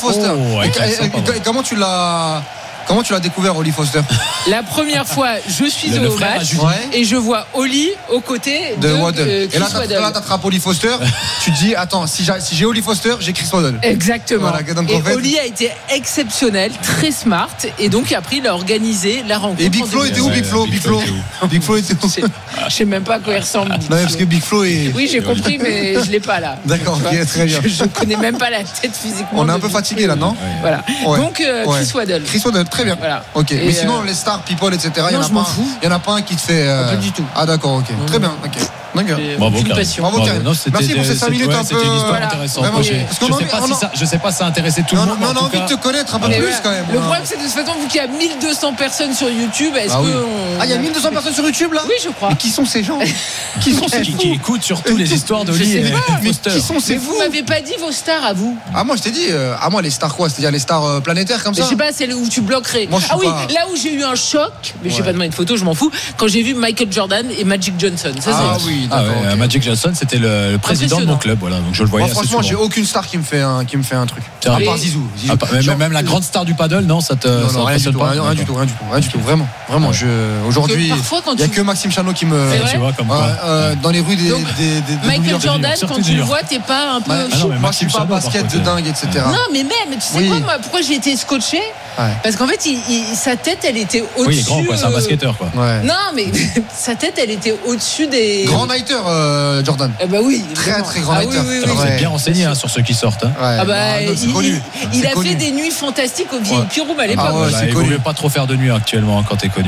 Et comment tu l'as découvert, Oli Foster? La première fois, je suis au match et je vois Oli aux côtés de Waddle. Et là, t'attrapes Oli Foster. Tu te dis, attends, si j'ai Oli Foster, j'ai Chris Waddle. Exactement. Oli a été exceptionnel, très smart. Et donc, après, il a organisé la rencontre. Et Big Flo était où? Big Flo était où? Je sais même pas à quoi il ressemble. Non, parce que Big Flo est. Oui, j'ai compris, mais je l'ai pas là. D'accord, ok, très bien. Je connais même pas la tête physiquement. On est un peu fatigué là, non? Voilà. Donc, Chris Waddle. Très bien. Voilà. Ok. Mais sinon, les stars, people, etc. Il y en a pas un qui te fait. Pas du tout. Ah d'accord, ok. Très bien. Ok. Bravo Karim. Merci pour ces 5 minutes un peu. C'était une histoire intéressante. Je sais pas si ça a intéressé tout le monde. Mais on a envie de te connaître un peu plus quand même. Le problème, c'est de toute façon, vu qu'il y a 1200 personnes sur YouTube, est-ce que. Ah, il y a 1200 personnes sur YouTube là? Oui, je crois. Mais qui sont ces gens? Qui écoutent surtout les histoires de Oli et Foster? Qui sont ces fous? Vous m'avez pas dit vos stars à vous? Ah, moi je t'ai dit. Ah, moi les stars quoi? C'est-à-dire les stars planétaires comme ça? Je sais pas, c'est où tu bloquerais. Ah oui, là où j'ai eu un choc, mais je vais pas demander une photo, je m'en fous, quand j'ai vu Michael Jordan et Magic Johnson. Ah oui, d'accord. Magic Johnson, c'était le président de mon club, voilà, donc je le voyais. Franchement, j'ai aucune star qui me fait un truc. À part Zizou. Même la grande star du paddle, non, ça te. Non, rien du tout, vraiment. Aujourd'hui, il y a que Maxime Chanot qui me. Tu vois comme quoi. Dans les rues des. Michael Jordan, quand tu le vois, t'es pas un peu. Moi, je suis pas basket de dingue, etc. Non, mais même, tu sais quoi, moi, pourquoi j'ai été scotché? Parce qu'en fait, sa tête, elle était au-dessus. Oui, il est grand, quoi. C'est un basketteur, quoi. Non, mais sa tête, elle était au-dessus des. Grand nighter, Jordan. Bah oui. Très grand nighter. Vous êtes bien renseigné sur ceux qui sortent. Ah bah, il a fait des nuits fantastiques au Vieille Room à l'époque. Il ne vaut pas trop faire de nuit actuellement quand t'es connu.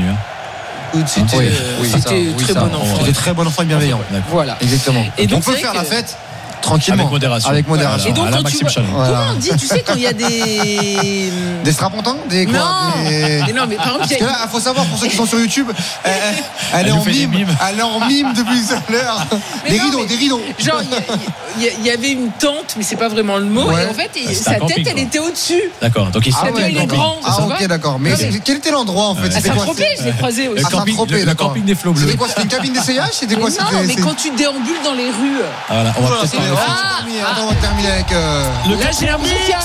C'était très bon enfant. C'était très bon enfant et bienveillant. Voilà. Exactement. Et donc, on peut faire la fête tranquillement, avec modération. Et donc comment on dit, tu sais, quand il y a des strapontins, non, mais par exemple, parce que là, il faut savoir pour ceux qui sont sur YouTube, elle est en mime depuis tout à l'heure. Des rideaux. Genre, il y avait une tente, mais c'est pas vraiment le mot. Et en fait, sa tête, elle était au-dessus. D'accord. Donc il est grand. Ok, d'accord. Mais quel était l'endroit en fait? À Saint-Tropez, je l'ai croisé aussi. Le camping des flots bleus. C'était quoi? C'était une cabine d'essayage? C'était quoi? Non, mais quand tu déambules dans les rues. Voilà, on va terminer avec le 4e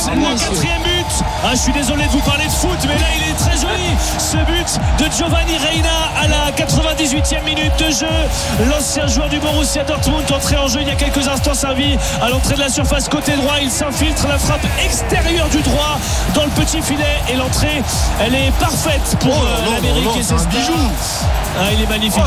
but. Je suis désolé de vous parler de foot, mais là il est très joli. Ce but de Giovanni Reina à la 98e minute de jeu. L'ancien joueur du Borussia Dortmund entré en jeu il y a quelques instants servi à l'entrée de la surface côté droit. Il s'infiltre, la frappe extérieure du droit dans le petit filet et l'entrée elle est parfaite pour l'Amérique et ses stars. Il est magnifique.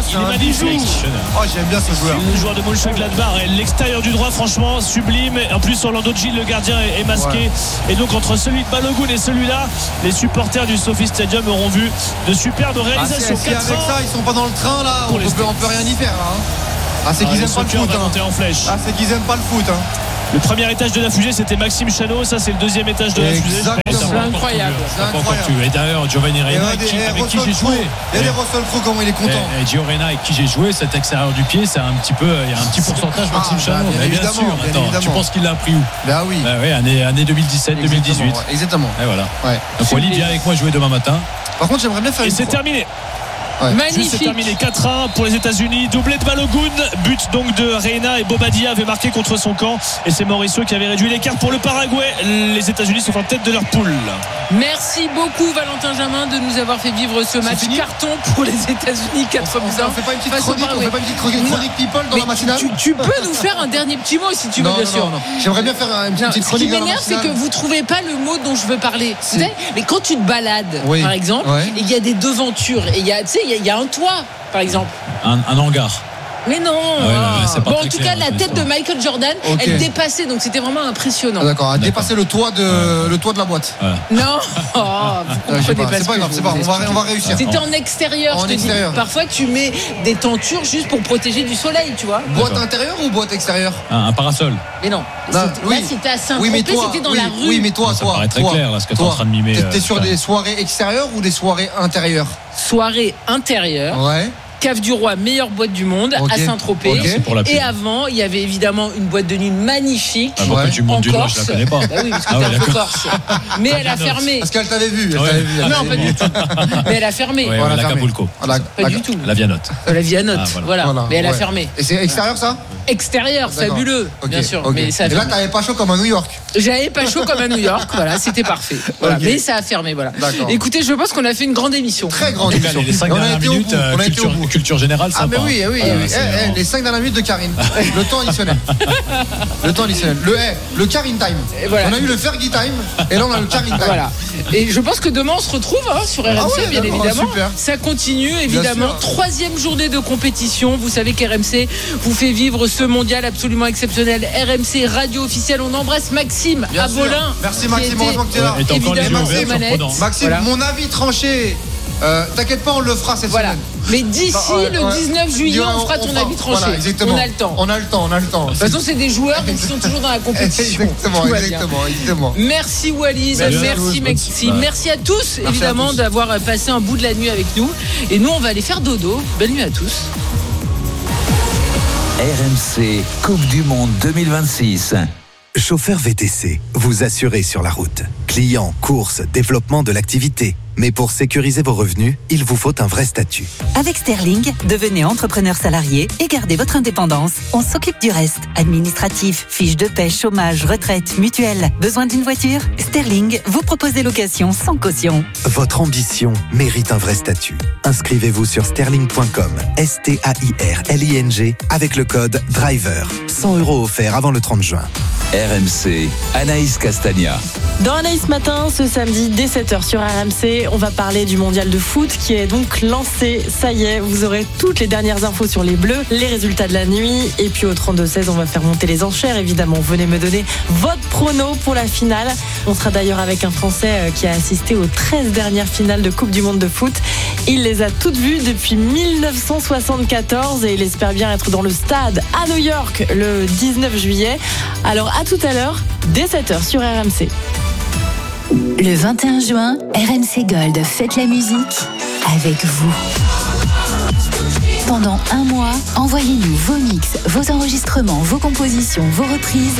J'aime bien ce joueur. Le joueur de Mönchengladbach, l'extérieur du droit, franchement sublime. En plus, Orlando Gil, le gardien, est masqué. Et donc, entre celui de Balogun et celui-là, les supporters du Sophie Stadium auront vu de superbes réalisations. Avec ça, ils sont pas dans le train là. On peut rien y faire là. C'est qu'ils aiment pas le foot. C'est qu'ils aiment pas le foot. Le premier étage de la fusée, c'était Maxime Chanot. Ça, c'est le deuxième étage de la fusée. C'est incroyable. Et d'ailleurs, Giovanni Reina, avec qui j'ai joué. Et les Russell Crowe, comment il est content. Et Gio Reina, avec qui j'ai joué, cet extérieur du pied, c'est un petit peu. Il y a un petit pourcentage Maxime Chanot. Bien sûr. Attends, tu penses qu'il l'a appris où? Bah oui. Année 2017, 2018. Exactement. Et voilà. Donc Walid, viens avec moi jouer demain matin. Par contre, j'aimerais bien faire. Et c'est terminé. Magnifique. C'est terminé 4-1 pour les États-Unis. Doublé de Balogun, but donc de Reina, et Bobadilla avait marqué contre son camp. Et c'est Mauricio qui avait réduit l'écart pour le Paraguay. Les États-Unis sont en tête de leur poule. Merci beaucoup Valentin Jamin de nous avoir fait vivre ce match carton pour les États-Unis. 4 buts. On fait pas une petite chronique people dans la matinale. Tu peux nous faire un dernier petit mot si tu veux, bien sûr. J'aimerais bien faire une petite chronique. Ce qui m'énerve, c'est que vous trouvez pas le mot dont je veux parler. Mais quand tu te balades, par exemple, il y a des devantures et il y a un toit, par exemple. Un hangar. Mais non. En tout cas, la tête de Michael Jordan, elle dépassait, donc c'était vraiment impressionnant. D'accord, elle dépassait le toit de la boîte. Non. C'est pas grave, on va réussir. C'était en extérieur, je te dis. Parfois, tu mets des tentures juste pour protéger du soleil, tu vois. Boîte intérieure ou boîte extérieure? Un parasol. Mais non. Là, c'était à Saint-Tropez, c'était dans la rue. Oui, mais toi, ça paraît très clair là, ce que tu es en train de mimer. T'es sur des soirées extérieures ou des soirées intérieures? Soirée intérieure. Cave du Roi, meilleure boîte du monde à Saint-Tropez. Et avant, il y avait évidemment une boîte de nuit magnifique. Pourquoi tu montes du doigt, je la connais pas. Oui, parce que t'es un peu corse. Mais elle a fermé. Parce qu'elle t'avait vu. Non, pas du tout. Mais elle a fermé. L'Acapulco. Pas du tout. La Vianotte. La Vianotte, voilà. Mais elle a fermé. Et c'est extérieur ça? Extérieur, fabuleux, bien sûr. Mais ça. Et là, t'avais pas chaud comme à New York. J'avais pas chaud comme à New York. Voilà, c'était parfait. Mais ça a fermé. Voilà. Écoutez, je pense qu'on a fait une grande émission. Très grande émission. Les 5 dernières minutes, culture générale, ça. Mais oui. Les 5 dernières minutes de Karine. Le temps additionnel. Le Karine time. On a eu le Fergie time. Et là, on a le Karine time. Voilà. Et je pense que demain, on se retrouve sur RMC, bien évidemment. Ça continue, évidemment. 3e journée de compétition. Vous savez qu'RMC vous fait vivre ce mondial absolument exceptionnel. RMC radio officielle. On embrasse Maxime à Bolin. Merci Maxime, heureusement que tu es là. Évidemment, Maxime, mon avis tranché. T'inquiète pas, on le fera cette semaine. Mais d'ici le 19 juillet, on fera ton avis tranché. Voilà, exactement. On a le temps. De toute façon, c'est des joueurs qui sont toujours dans la compétition. Exactement. Merci Walid, merci Maxime, merci à tous, évidemment, d'avoir passé un bout de la nuit avec nous. Et nous, on va aller faire dodo. Belle nuit à tous. RMC Coupe du Monde 2026. Chauffeur VTC, vous assurez sur la route. Clients, courses, développement de l'activité. Mais pour sécuriser vos revenus, il vous faut un vrai statut. Avec Sterling, devenez entrepreneur salarié et gardez votre indépendance. On s'occupe du reste. Administratif, fiches de paie, chômage, retraite, mutuelle. Besoin d'une voiture? Sterling vous propose des locations sans caution. Votre ambition mérite un vrai statut. Inscrivez-vous sur sterling.com, STAIRLING, avec le code DRIVER. 100 € offerts avant le 30 juin. RMC, Anaïs Castagna. Dans Anaïs Matin, ce samedi dès 7h sur RMC, RMC, on va parler du mondial de foot qui est donc lancé. Ça y est, vous aurez toutes les dernières infos sur les Bleus, les résultats de la nuit. Et puis au 32-16, on va faire monter les enchères, évidemment. Venez me donner votre prono pour la finale. On sera d'ailleurs avec un Français qui a assisté aux 13 dernières finales de Coupe du Monde de foot. Il les a toutes vues depuis 1974 et il espère bien être dans le stade à New York le 19 juillet. Alors à tout à l'heure, dès 7h sur RMC. Le 21 juin, RMC Gold fête la musique avec vous. Pendant un mois, envoyez-nous vos mix, vos enregistrements, vos compositions, vos reprises.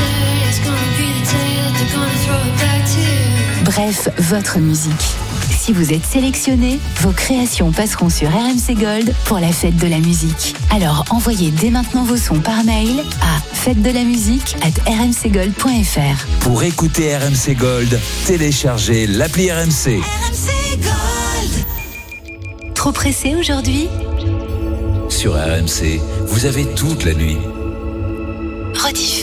Bref, votre musique. Si vous êtes sélectionné, vos créations passeront sur RMC Gold pour la fête de la musique. Alors envoyez dès maintenant vos sons par mail à fête-de-la-musique@rmcgold.fr. Pour écouter RMC Gold, téléchargez l'appli RMC. RMC Gold. Trop pressé aujourd'hui ? Sur RMC, vous avez toute la nuit. Rediff.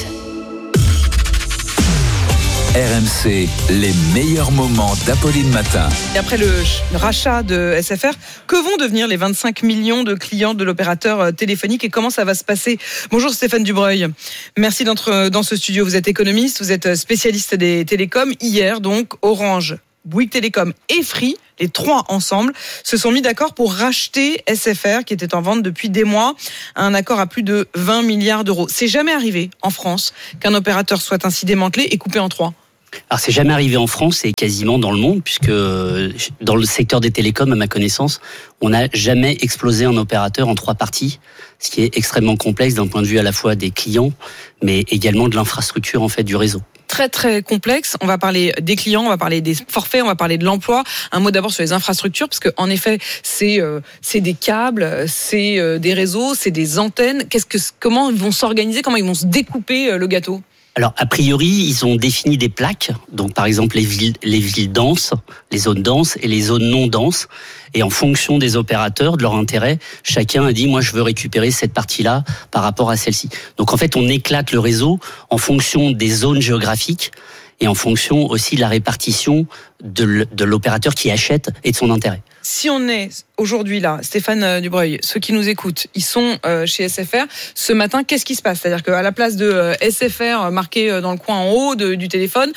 RMC, les meilleurs moments d'Apolline Matin. Et après le rachat de SFR, que vont devenir les 25 millions de clients de l'opérateur téléphonique et comment ça va se passer ? Bonjour Stéphane Dubreuil, merci d'être dans ce studio. Vous êtes économiste, vous êtes spécialiste des télécoms. Hier donc, Orange, Bouygues Télécom et Free, les trois ensemble, se sont mis d'accord pour racheter SFR qui était en vente depuis des mois, un accord à plus de 20 milliards d'euros. C'est jamais arrivé en France qu'un opérateur soit ainsi démantelé et coupé en trois. Alors c'est jamais arrivé en France et quasiment dans le monde, puisque dans le secteur des télécoms, à ma connaissance, on n'a jamais explosé un opérateur en trois parties, ce qui est extrêmement complexe d'un point de vue à la fois des clients, mais également de l'infrastructure en fait du réseau. Très très complexe. On va parler des clients, on va parler des forfaits, on va parler de l'emploi. Un mot d'abord sur les infrastructures, parce que en effet, c'est des câbles, c'est des réseaux, c'est des antennes. Comment ils vont s'organiser, comment ils vont se découper le gâteau ? Alors, a priori, ils ont défini des plaques. Donc, par exemple, les villes denses, les zones denses et les zones non denses. Et en fonction des opérateurs, de leur intérêt, chacun a dit, moi, je veux récupérer cette partie-là par rapport à celle-ci. Donc, en fait, on éclate le réseau en fonction des zones géographiques et en fonction aussi de la répartition de l'opérateur qui achète et de son intérêt. Si on est aujourd'hui là, Stéphane Dubreuil, ceux qui nous écoutent, ils sont chez SFR. Ce matin, qu'est-ce qui se passe ? C'est-à-dire qu'à la place de SFR marqué dans le coin en haut du téléphone,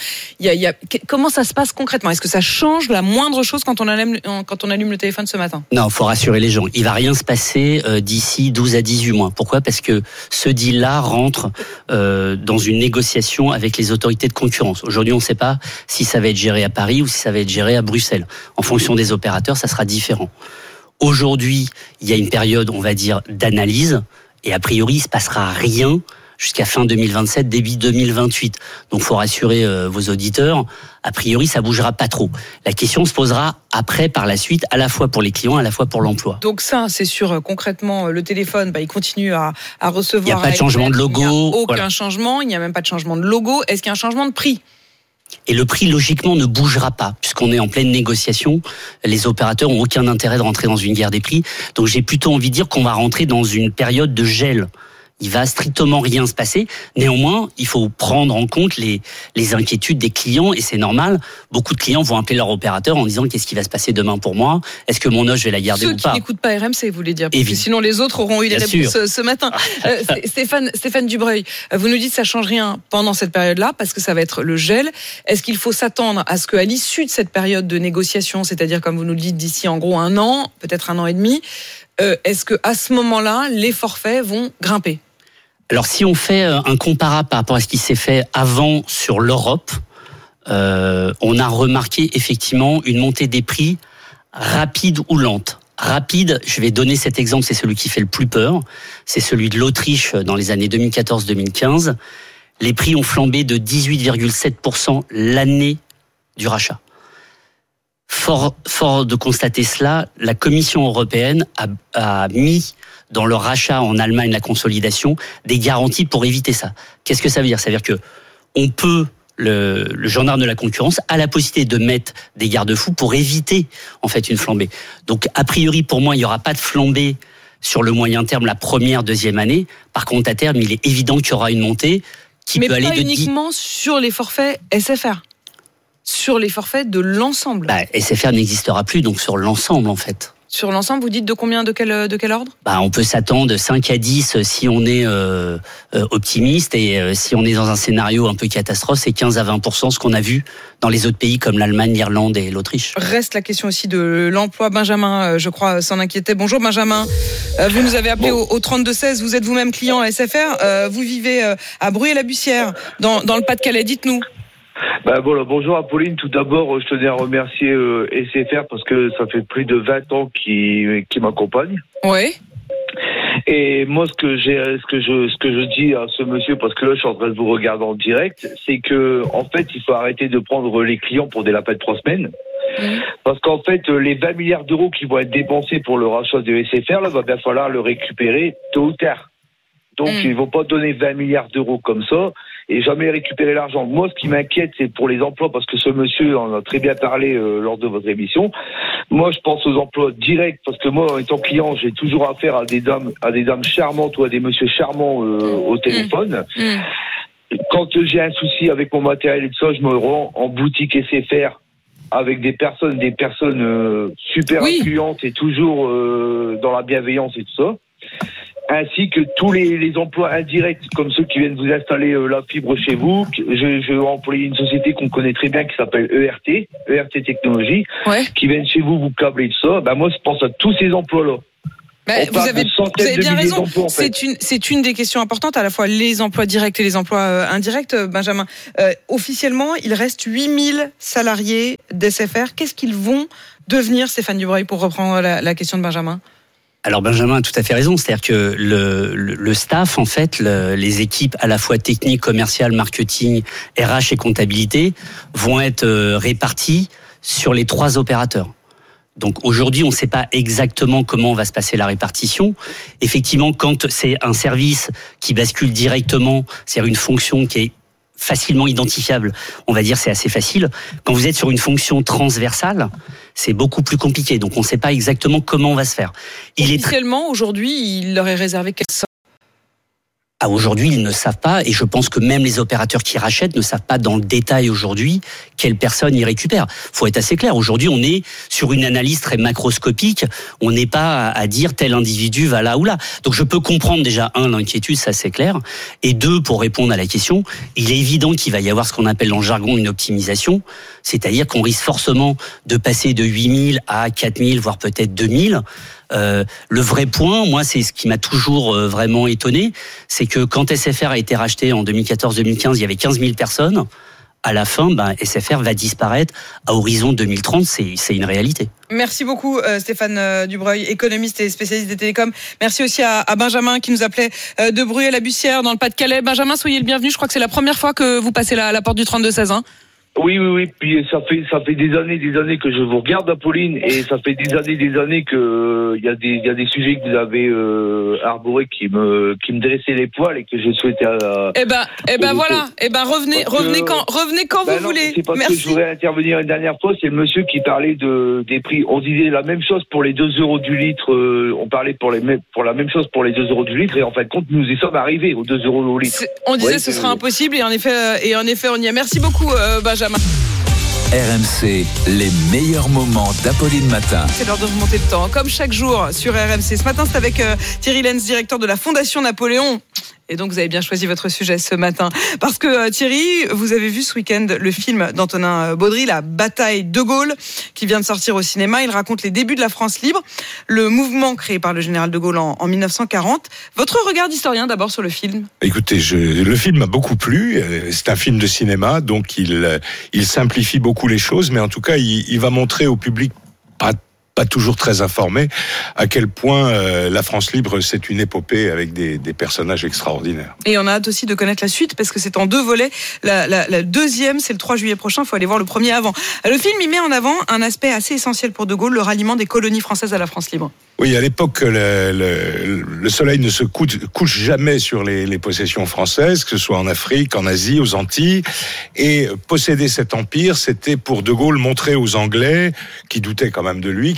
comment ça se passe concrètement ? Est-ce que ça change la moindre chose quand on allume le téléphone ce matin ? Non, il faut rassurer les gens. Il va rien se passer d'ici 12 à 18 mois. Pourquoi ? Parce que ce deal-là rentre dans une négociation avec les autorités de concurrence. Aujourd'hui, on ne sait pas si ça va être géré à Paris ou si ça va être géré à Bruxelles. En fonction des opérateurs, ça sera différent. Aujourd'hui, il y a une période, on va dire, d'analyse, et a priori, il se passera rien jusqu'à fin 2027, début 2028. Donc, faut rassurer vos auditeurs. A priori, ça bougera pas trop. La question se posera après, par la suite, à la fois pour les clients, à la fois pour l'emploi. Donc ça, c'est sûr. Concrètement, le téléphone, il continue à recevoir. Il n'y a pas de changement de logo. Il n'y a aucun changement. Il n'y a même pas de changement de logo. Est-ce qu'il y a un changement de prix ? Et le prix, logiquement, ne bougera pas, puisqu'on est en pleine négociation. Les opérateurs n'ont aucun intérêt de rentrer dans une guerre des prix. Donc j'ai plutôt envie de dire qu'on va rentrer dans une période de gel. Il va strictement rien se passer. Néanmoins, il faut prendre en compte les inquiétudes des clients, et c'est normal. Beaucoup de clients vont appeler leur opérateur en disant qu'est-ce qui va se passer demain pour moi ? Est-ce que mon os, je vais la garder ou pas ? Ceux qui n'écoutent pas RMC, vous voulez dire, parce que sinon les autres auront eu les réponses ce matin. Stéphane Dubreuil, vous nous dites que ça change rien pendant cette période-là, parce que ça va être le gel. Est-ce qu'il faut s'attendre à ce qu'à l'issue de cette période de négociation, c'est-à-dire comme vous nous le dites d'ici en gros un an, peut-être un an et demi, est-ce qu'à ce moment-là, les forfaits vont grimper ? Alors, si on fait un comparable par rapport à ce qui s'est fait avant sur l'Europe, on a remarqué effectivement une montée des prix rapide ou lente. Rapide, je vais donner cet exemple, c'est celui qui fait le plus peur. C'est celui de l'Autriche dans les années 2014-2015. Les prix ont flambé de 18,7% l'année du rachat. Fort de constater cela, la Commission européenne a mis dans le rachat en Allemagne, la consolidation, des garanties pour éviter ça. Qu'est-ce que ça veut dire ? Ça veut dire que on peut, le gendarme de la concurrence a la possibilité de mettre des garde-fous pour éviter en fait une flambée. Donc a priori pour moi il n'y aura pas de flambée sur le moyen terme la première, deuxième année. Par contre à terme il est évident qu'il y aura une montée qui peut aller de 10... Mais pas uniquement sur les forfaits SFR. sur les forfaits de l'ensemble. SFR n'existera plus, donc sur l'ensemble en fait. Sur l'ensemble, vous dites de combien, de quel ordre ? On peut s'attendre de 5 à 10 si on est optimiste, et si on est dans un scénario un peu catastrophe, c'est 15 à 20%, ce qu'on a vu dans les autres pays comme l'Allemagne, l'Irlande et l'Autriche. Reste la question aussi de l'emploi. Benjamin, je crois, s'en inquiétait. Bonjour Benjamin, vous nous avez appelé au 32-16, vous êtes vous-même client à SFR, vous vivez à Bruyères-la-Bussière, dans le Pas-de-Calais, dites-nous. Voilà, bonjour Apolline. Tout d'abord, je tenais à remercier SFR parce que ça fait plus de 20 ans qu'ils m'accompagnent. Oui. Et moi, ce que je dis à ce monsieur, parce que là, je suis en train de vous regarder en direct, c'est que, en fait, il faut arrêter de prendre les clients pour des lapins de 3 semaines. Parce qu'en fait, les 20 milliards d'euros qui vont être dépensés pour le rachat de SFR, là, va bien falloir le récupérer tôt ou tard. Donc, ils vont pas donner 20 milliards d'euros comme ça et jamais récupérer l'argent. Moi, ce qui m'inquiète, c'est pour les emplois, parce que ce monsieur en a très bien parlé lors de votre émission. Moi, je pense aux emplois directs, parce que moi, en étant client, j'ai toujours affaire à des dames charmantes ou à des messieurs charmants au téléphone. Quand j'ai un souci avec mon matériel et tout ça, je me rends en boutique SFR avec des personnes super accueillantes et toujours dans la bienveillance et tout ça. Ainsi que tous les emplois indirects, comme ceux qui viennent vous installer la fibre chez vous. Je vais employer une société qu'on connaît très bien qui s'appelle ERT Technologies, qui viennent chez vous câbler tout ça. Moi, je pense à tous ces emplois-là. Vous avez bien raison. C'est une des questions importantes, à la fois les emplois directs et les emplois indirects, Benjamin. Officiellement, il reste 8000 salariés d'SFR. Qu'est-ce qu'ils vont devenir, Stéphane Dubreuil, pour reprendre la question de Benjamin ? Alors Benjamin a tout à fait raison, c'est-à-dire que le staff, en fait, les équipes à la fois techniques, commerciales, marketing, RH et comptabilité vont être réparties sur les 3 opérateurs. Donc aujourd'hui, on ne sait pas exactement comment va se passer la répartition. Effectivement, quand c'est un service qui bascule directement, c'est-à-dire une fonction qui est facilement identifiable, on va dire c'est assez facile. Quand vous êtes sur une fonction transversale, c'est beaucoup plus compliqué. Donc on ne sait pas exactement comment on va se faire. Officiellement, aujourd'hui, il leur est réservé quelle sorte ? Aujourd'hui, ils ne savent pas, et je pense que même les opérateurs qui rachètent ne savent pas dans le détail aujourd'hui quelle personne ils récupèrent. Faut être assez clair. Aujourd'hui, on est sur une analyse très macroscopique. On n'est pas à dire tel individu va là ou là. Donc je peux comprendre déjà, l'inquiétude, ça c'est clair. Et 2, pour répondre à la question, il est évident qu'il va y avoir ce qu'on appelle dans le jargon une optimisation. C'est-à-dire qu'on risque forcément de passer de 8000 à 4000, voire peut-être 2000. Le vrai point, moi, c'est ce qui m'a toujours vraiment étonné, c'est que quand SFR a été racheté en 2014-2015, il y avait 15 000 personnes. À la fin, SFR va disparaître à horizon 2030, c'est une réalité. Merci beaucoup Stéphane Dubreuil, économiste et spécialiste des télécoms. Merci aussi à Benjamin qui nous appelait de Bruyères-la-Bussière dans le Pas-de-Calais. Benjamin, soyez le bienvenu, je crois que c'est la première fois que vous passez la porte du 32-16. Oui. Puis ça fait des années que je vous regarde, Apolline, et ça fait des années que il y a des sujets que vous avez arborés qui me dressaient les poils et que je souhaitais. Revenez quand vous voulez. C'est parce que je voudrais intervenir une dernière fois. C'est le monsieur qui parlait des prix. On disait la même chose pour les 2 euros du litre. On parlait pour la même chose pour les 2 euros du litre, et en fin de compte, nous y sommes arrivés aux 2 euros au litre. On disait ce sera impossible, et en effet, on y est. Merci beaucoup, Benjamin. RMC, les meilleurs moments d'Apolline Matin. C'est l'heure de remonter le temps, comme chaque jour sur RMC. Ce matin, c'est avec Thierry Lenz, directeur de la Fondation Napoléon. Et donc, vous avez bien choisi votre sujet ce matin. Parce que Thierry, vous avez vu ce week-end le film d'Antonin Baudry, La bataille de Gaulle, qui vient de sortir au cinéma. Il raconte les débuts de la France libre, le mouvement créé par le général de Gaulle en 1940. Votre regard d'historien d'abord sur le film ? Écoutez, le film m'a beaucoup plu. C'est un film de cinéma, donc il simplifie beaucoup les choses, mais en tout cas, il va montrer au public pas toujours très informé, à quel point la France libre, c'est une épopée avec des personnages extraordinaires. Et on a hâte aussi de connaître la suite, parce que c'est en 2 volets. La deuxième, c'est le 3 juillet prochain, il faut aller voir le premier avant. Le film, il met en avant un aspect assez essentiel pour De Gaulle, le ralliement des colonies françaises à la France libre. Oui, à l'époque, le soleil ne se couche jamais sur les possessions françaises, que ce soit en Afrique, en Asie, aux Antilles. Et posséder cet empire, c'était pour De Gaulle montrer aux Anglais, qui doutaient quand même de lui, qu'il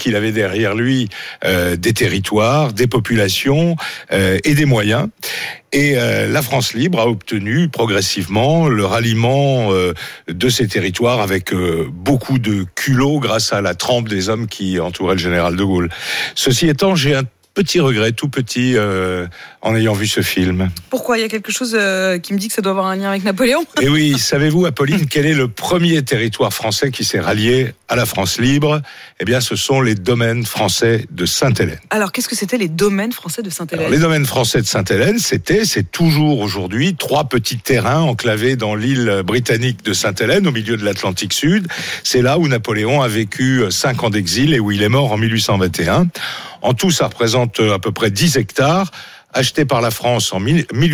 qu'il avait derrière lui des territoires, des populations et des moyens. Et la France libre a obtenu progressivement le ralliement de ces territoires avec beaucoup de culot grâce à la trempe des hommes qui entouraient le général de Gaulle. Ceci étant, j'ai un petit regret, tout petit, en ayant vu ce film. Pourquoi ? Il y a quelque chose qui me dit que ça doit avoir un lien avec Napoléon ? Et oui, savez-vous, Apolline, quel est le premier territoire français qui s'est rallié à la France libre ? Eh bien, ce sont les domaines français de Sainte-Hélène. Alors, qu'est-ce que c'était les domaines français de Sainte-Hélène ? Alors, les domaines français de Sainte-Hélène, c'est toujours aujourd'hui 3 petits terrains enclavés dans l'île britannique de Sainte-Hélène, au milieu de l'Atlantique Sud. C'est là où Napoléon a vécu 5 ans d'exil et où il est mort en 1821. En tout, ça représente à peu près 10 hectares, achetés par la France en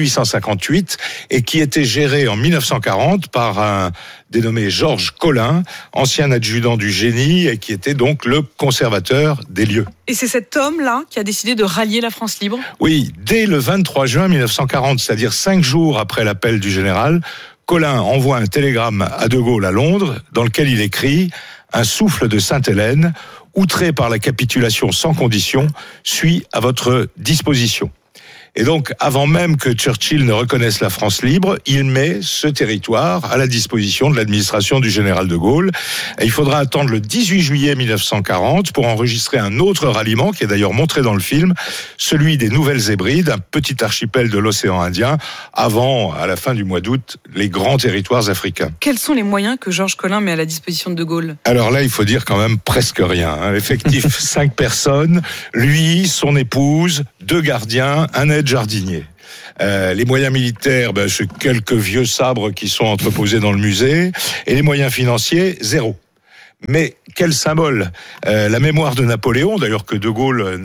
1858 et qui étaient gérés en 1940 par un dénommé Georges Colin, ancien adjudant du génie et qui était donc le conservateur des lieux. Et c'est cet homme-là qui a décidé de rallier la France libre ? Oui, dès le 23 juin 1940, c'est-à-dire 5 jours après l'appel du général, Colin envoie un télégramme à De Gaulle à Londres dans lequel il écrit « Un souffle de Sainte-Hélène, outré par la capitulation sans condition, suis à votre disposition ». Et donc, avant même que Churchill ne reconnaisse la France libre, il met ce territoire à la disposition de l'administration du général de Gaulle. Et il faudra attendre le 18 juillet 1940 pour enregistrer un autre ralliement, qui est d'ailleurs montré dans le film, celui des Nouvelles-Hébrides, un petit archipel de l'océan Indien, avant, à la fin du mois d'août, les grands territoires africains. Quels sont les moyens que Georges Colin met à la disposition de De Gaulle ? Alors là, il faut dire quand même presque rien. Effectif 5 personnes, lui, son épouse, 2 gardiens, un aide-jardinier. Les moyens militaires, c'est quelques vieux sabres qui sont entreposés dans le musée. Et les moyens financiers, 0. Mais quel symbole, la mémoire de Napoléon, d'ailleurs que De Gaulle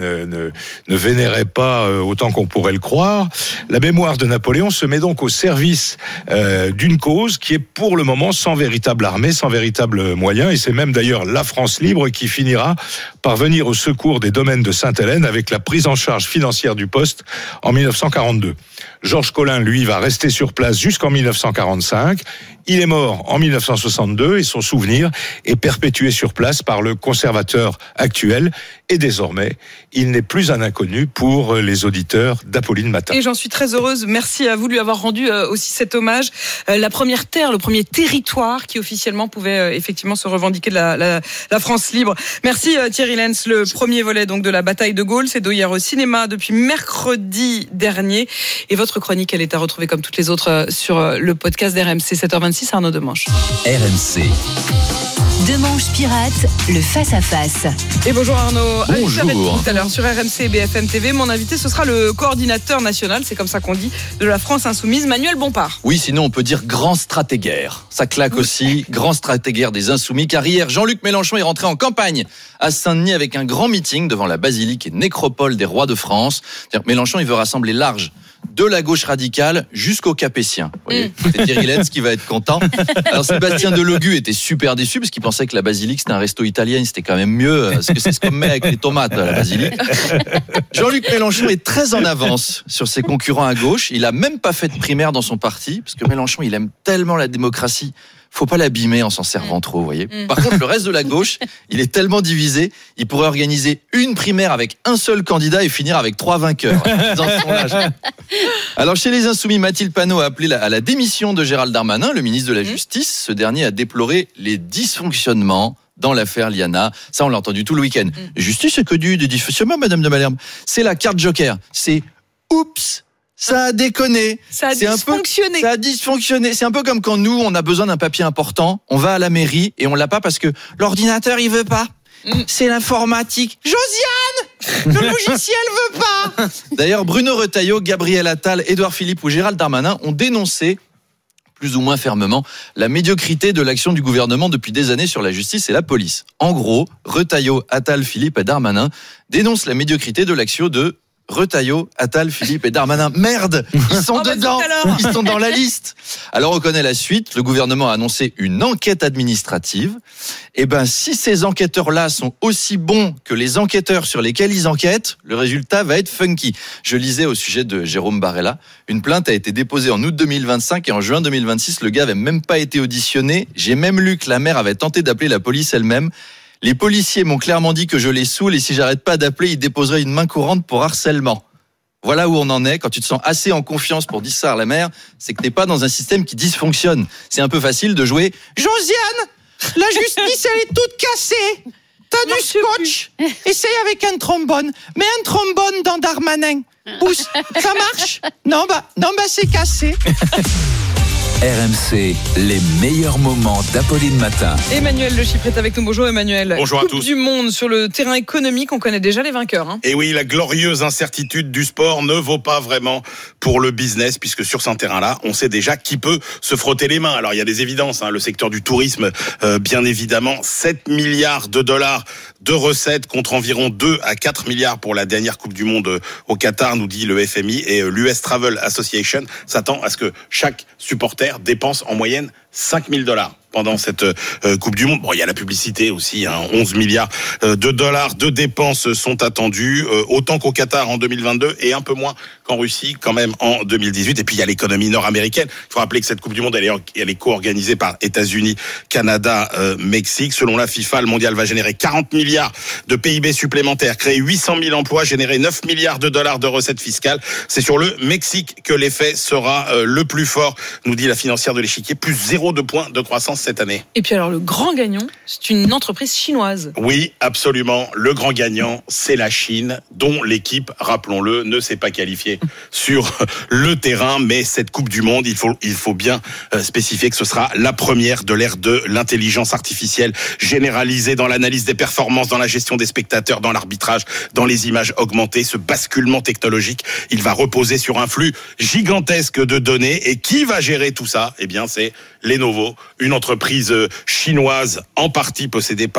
ne vénérait pas autant qu'on pourrait le croire, la mémoire de Napoléon se met donc au service d'une cause qui est pour le moment sans véritable armée, sans véritable moyen, et c'est même d'ailleurs la France libre qui finira par venir au secours des domaines de Sainte-Hélène avec la prise en charge financière du poste en 1942. Georges Colin, lui, va rester sur place jusqu'en 1945. Il est mort en 1962 et son souvenir est perpétué sur place par le conservateur actuel. Et désormais, il n'est plus un inconnu pour les auditeurs d'Apolline Matin. Et j'en suis très heureuse. Merci à vous de lui avoir rendu aussi cet hommage. La première terre, le premier territoire qui officiellement pouvait effectivement se revendiquer de la France libre. Merci Thierry Lenz. Le premier volet donc de la bataille de Gaulle, c'est d'hier au cinéma depuis mercredi dernier. Et votre chronique, elle est à retrouver comme toutes les autres sur le podcast d'RMC 7h26. Arnaud Demanche. RMC. Demanche pirate, le face-à-face. Et bonjour Arnaud. Bonjour. Tout à l'heure sur RMC et BFM TV, mon invité, ce sera le coordinateur national, c'est comme ça qu'on dit, de la France Insoumise, Manuel Bompard. Oui, sinon on peut dire grand stratégaire. Ça claque aussi, grand stratégaire des Insoumis, car hier, Jean-Luc Mélenchon est rentré en campagne à Saint-Denis avec un grand meeting devant la basilique et nécropole des rois de France. Mélenchon, il veut rassembler large, de la gauche radicale jusqu'aux Capétiens. Vous voyez, c'est Thierry Lenz qui va être content. Alors Sébastien Delogu était super déçu parce qu'il pensait que la basilique c'était un resto italien, c'était quand même mieux parce que c'est ce qu'on met avec les tomates à la basilique. Jean-Luc Mélenchon est très en avance sur ses concurrents à gauche. Il a même pas fait de primaire dans son parti parce que Mélenchon il aime tellement la démocratie. Faut pas l'abîmer en s'en servant trop, vous voyez. Par contre, le reste de la gauche, il est tellement divisé, il pourrait organiser une primaire avec un seul candidat et finir avec 3 vainqueurs. Dans son âge. Alors, chez les Insoumis, Mathilde Panot a appelé à la démission de Gérald Darmanin, le ministre de la Justice. Ce dernier a déploré les dysfonctionnements dans l'affaire Liana. Ça, on l'a entendu tout le week-end. Justice, c'est que du dysfonctionnement, Madame de Malherbe. C'est la carte joker. C'est oups. Ça a déconné. Ça a dysfonctionné. Ça a dysfonctionné. C'est un peu comme quand nous, on a besoin d'un papier important, on va à la mairie et on l'a pas parce que l'ordinateur, il veut pas. C'est l'informatique. Josiane, le logiciel veut pas. D'ailleurs, Bruno Retailleau, Gabriel Attal, Édouard Philippe ou Gérald Darmanin ont dénoncé plus ou moins fermement la médiocrité de l'action du gouvernement depuis des années sur la justice et la police. En gros, Retailleau, Attal, Philippe et Darmanin dénoncent la médiocrité de l'action de Retailleau, Attal, Philippe et Darmanin. Merde, ils sont dedans, ils sont dans la liste. Alors on connaît la suite, le gouvernement a annoncé une enquête administrative. Et si ces enquêteurs-là sont aussi bons que les enquêteurs sur lesquels ils enquêtent, le résultat va être funky. Je lisais au sujet de Jérôme Barella, une plainte a été déposée en août 2025 et en juin 2026, le gars avait même pas été auditionné. J'ai même lu que la mère avait tenté d'appeler la police elle-même. Les policiers m'ont clairement dit que je les saoule et si j'arrête pas d'appeler, ils déposeraient une main courante pour harcèlement. Voilà où on en est. Quand tu te sens assez en confiance pour dire ça à la mère, c'est que t'es pas dans un système qui dysfonctionne. C'est un peu facile de jouer « Josiane, la justice, elle est toute cassée. T'as du scotch. Essaye avec un trombone. Mets un trombone dans Darmanin. Pousse. Ça marche ? Non, c'est cassé. » RMC, les meilleurs moments d'Apolline Matin. Emmanuel Le Chypre est avec nous. Bonjour Emmanuel. Bonjour à tous. Coupe du monde sur le terrain économique, on connaît déjà les vainqueurs. Et oui, la glorieuse incertitude du sport ne vaut pas vraiment pour le business, puisque sur ce terrain-là, on sait déjà qui peut se frotter les mains. Alors il y a des évidences, le secteur du tourisme, bien évidemment, 7 milliards de dollars de recettes contre environ 2 à 4 milliards pour la dernière Coupe du Monde au Qatar, nous dit le FMI, et l'US Travel Association s'attend à ce que chaque supporter dépense en moyenne $5,000 pendant cette Coupe du Monde. Bon, il y a la publicité aussi, 11 milliards de dollars de dépenses sont attendus, autant qu'au Qatar en 2022 et un peu moins qu'en Russie quand même en 2018. Et puis il y a l'économie nord-américaine. Il faut rappeler que cette Coupe du Monde, elle est co-organisée par États-Unis, Canada, Mexique. Selon la FIFA, le mondial va générer 40 milliards de PIB supplémentaires, créer 800 000 emplois, générer 9 milliards de dollars de recettes fiscales. C'est sur le Mexique que l'effet sera le plus fort, nous dit la financière de l'échiquier, plus 0,2 points de croissance cette année. Et puis alors le grand gagnant, c'est une entreprise chinoise. Oui, absolument. Le grand gagnant, c'est la Chine, dont l'équipe, rappelons-le, ne s'est pas qualifiée sur le terrain. Mais cette Coupe du Monde, il faut bien spécifier que ce sera la première de l'ère de l'intelligence artificielle généralisée dans l'analyse des performances, dans la gestion des spectateurs, dans l'arbitrage, dans les images augmentées. Ce basculement technologique, il va reposer sur un flux gigantesque de données. Et qui va gérer tout ça ? Eh bien, c'est Lenovo, une entreprise chinoise en partie possédée par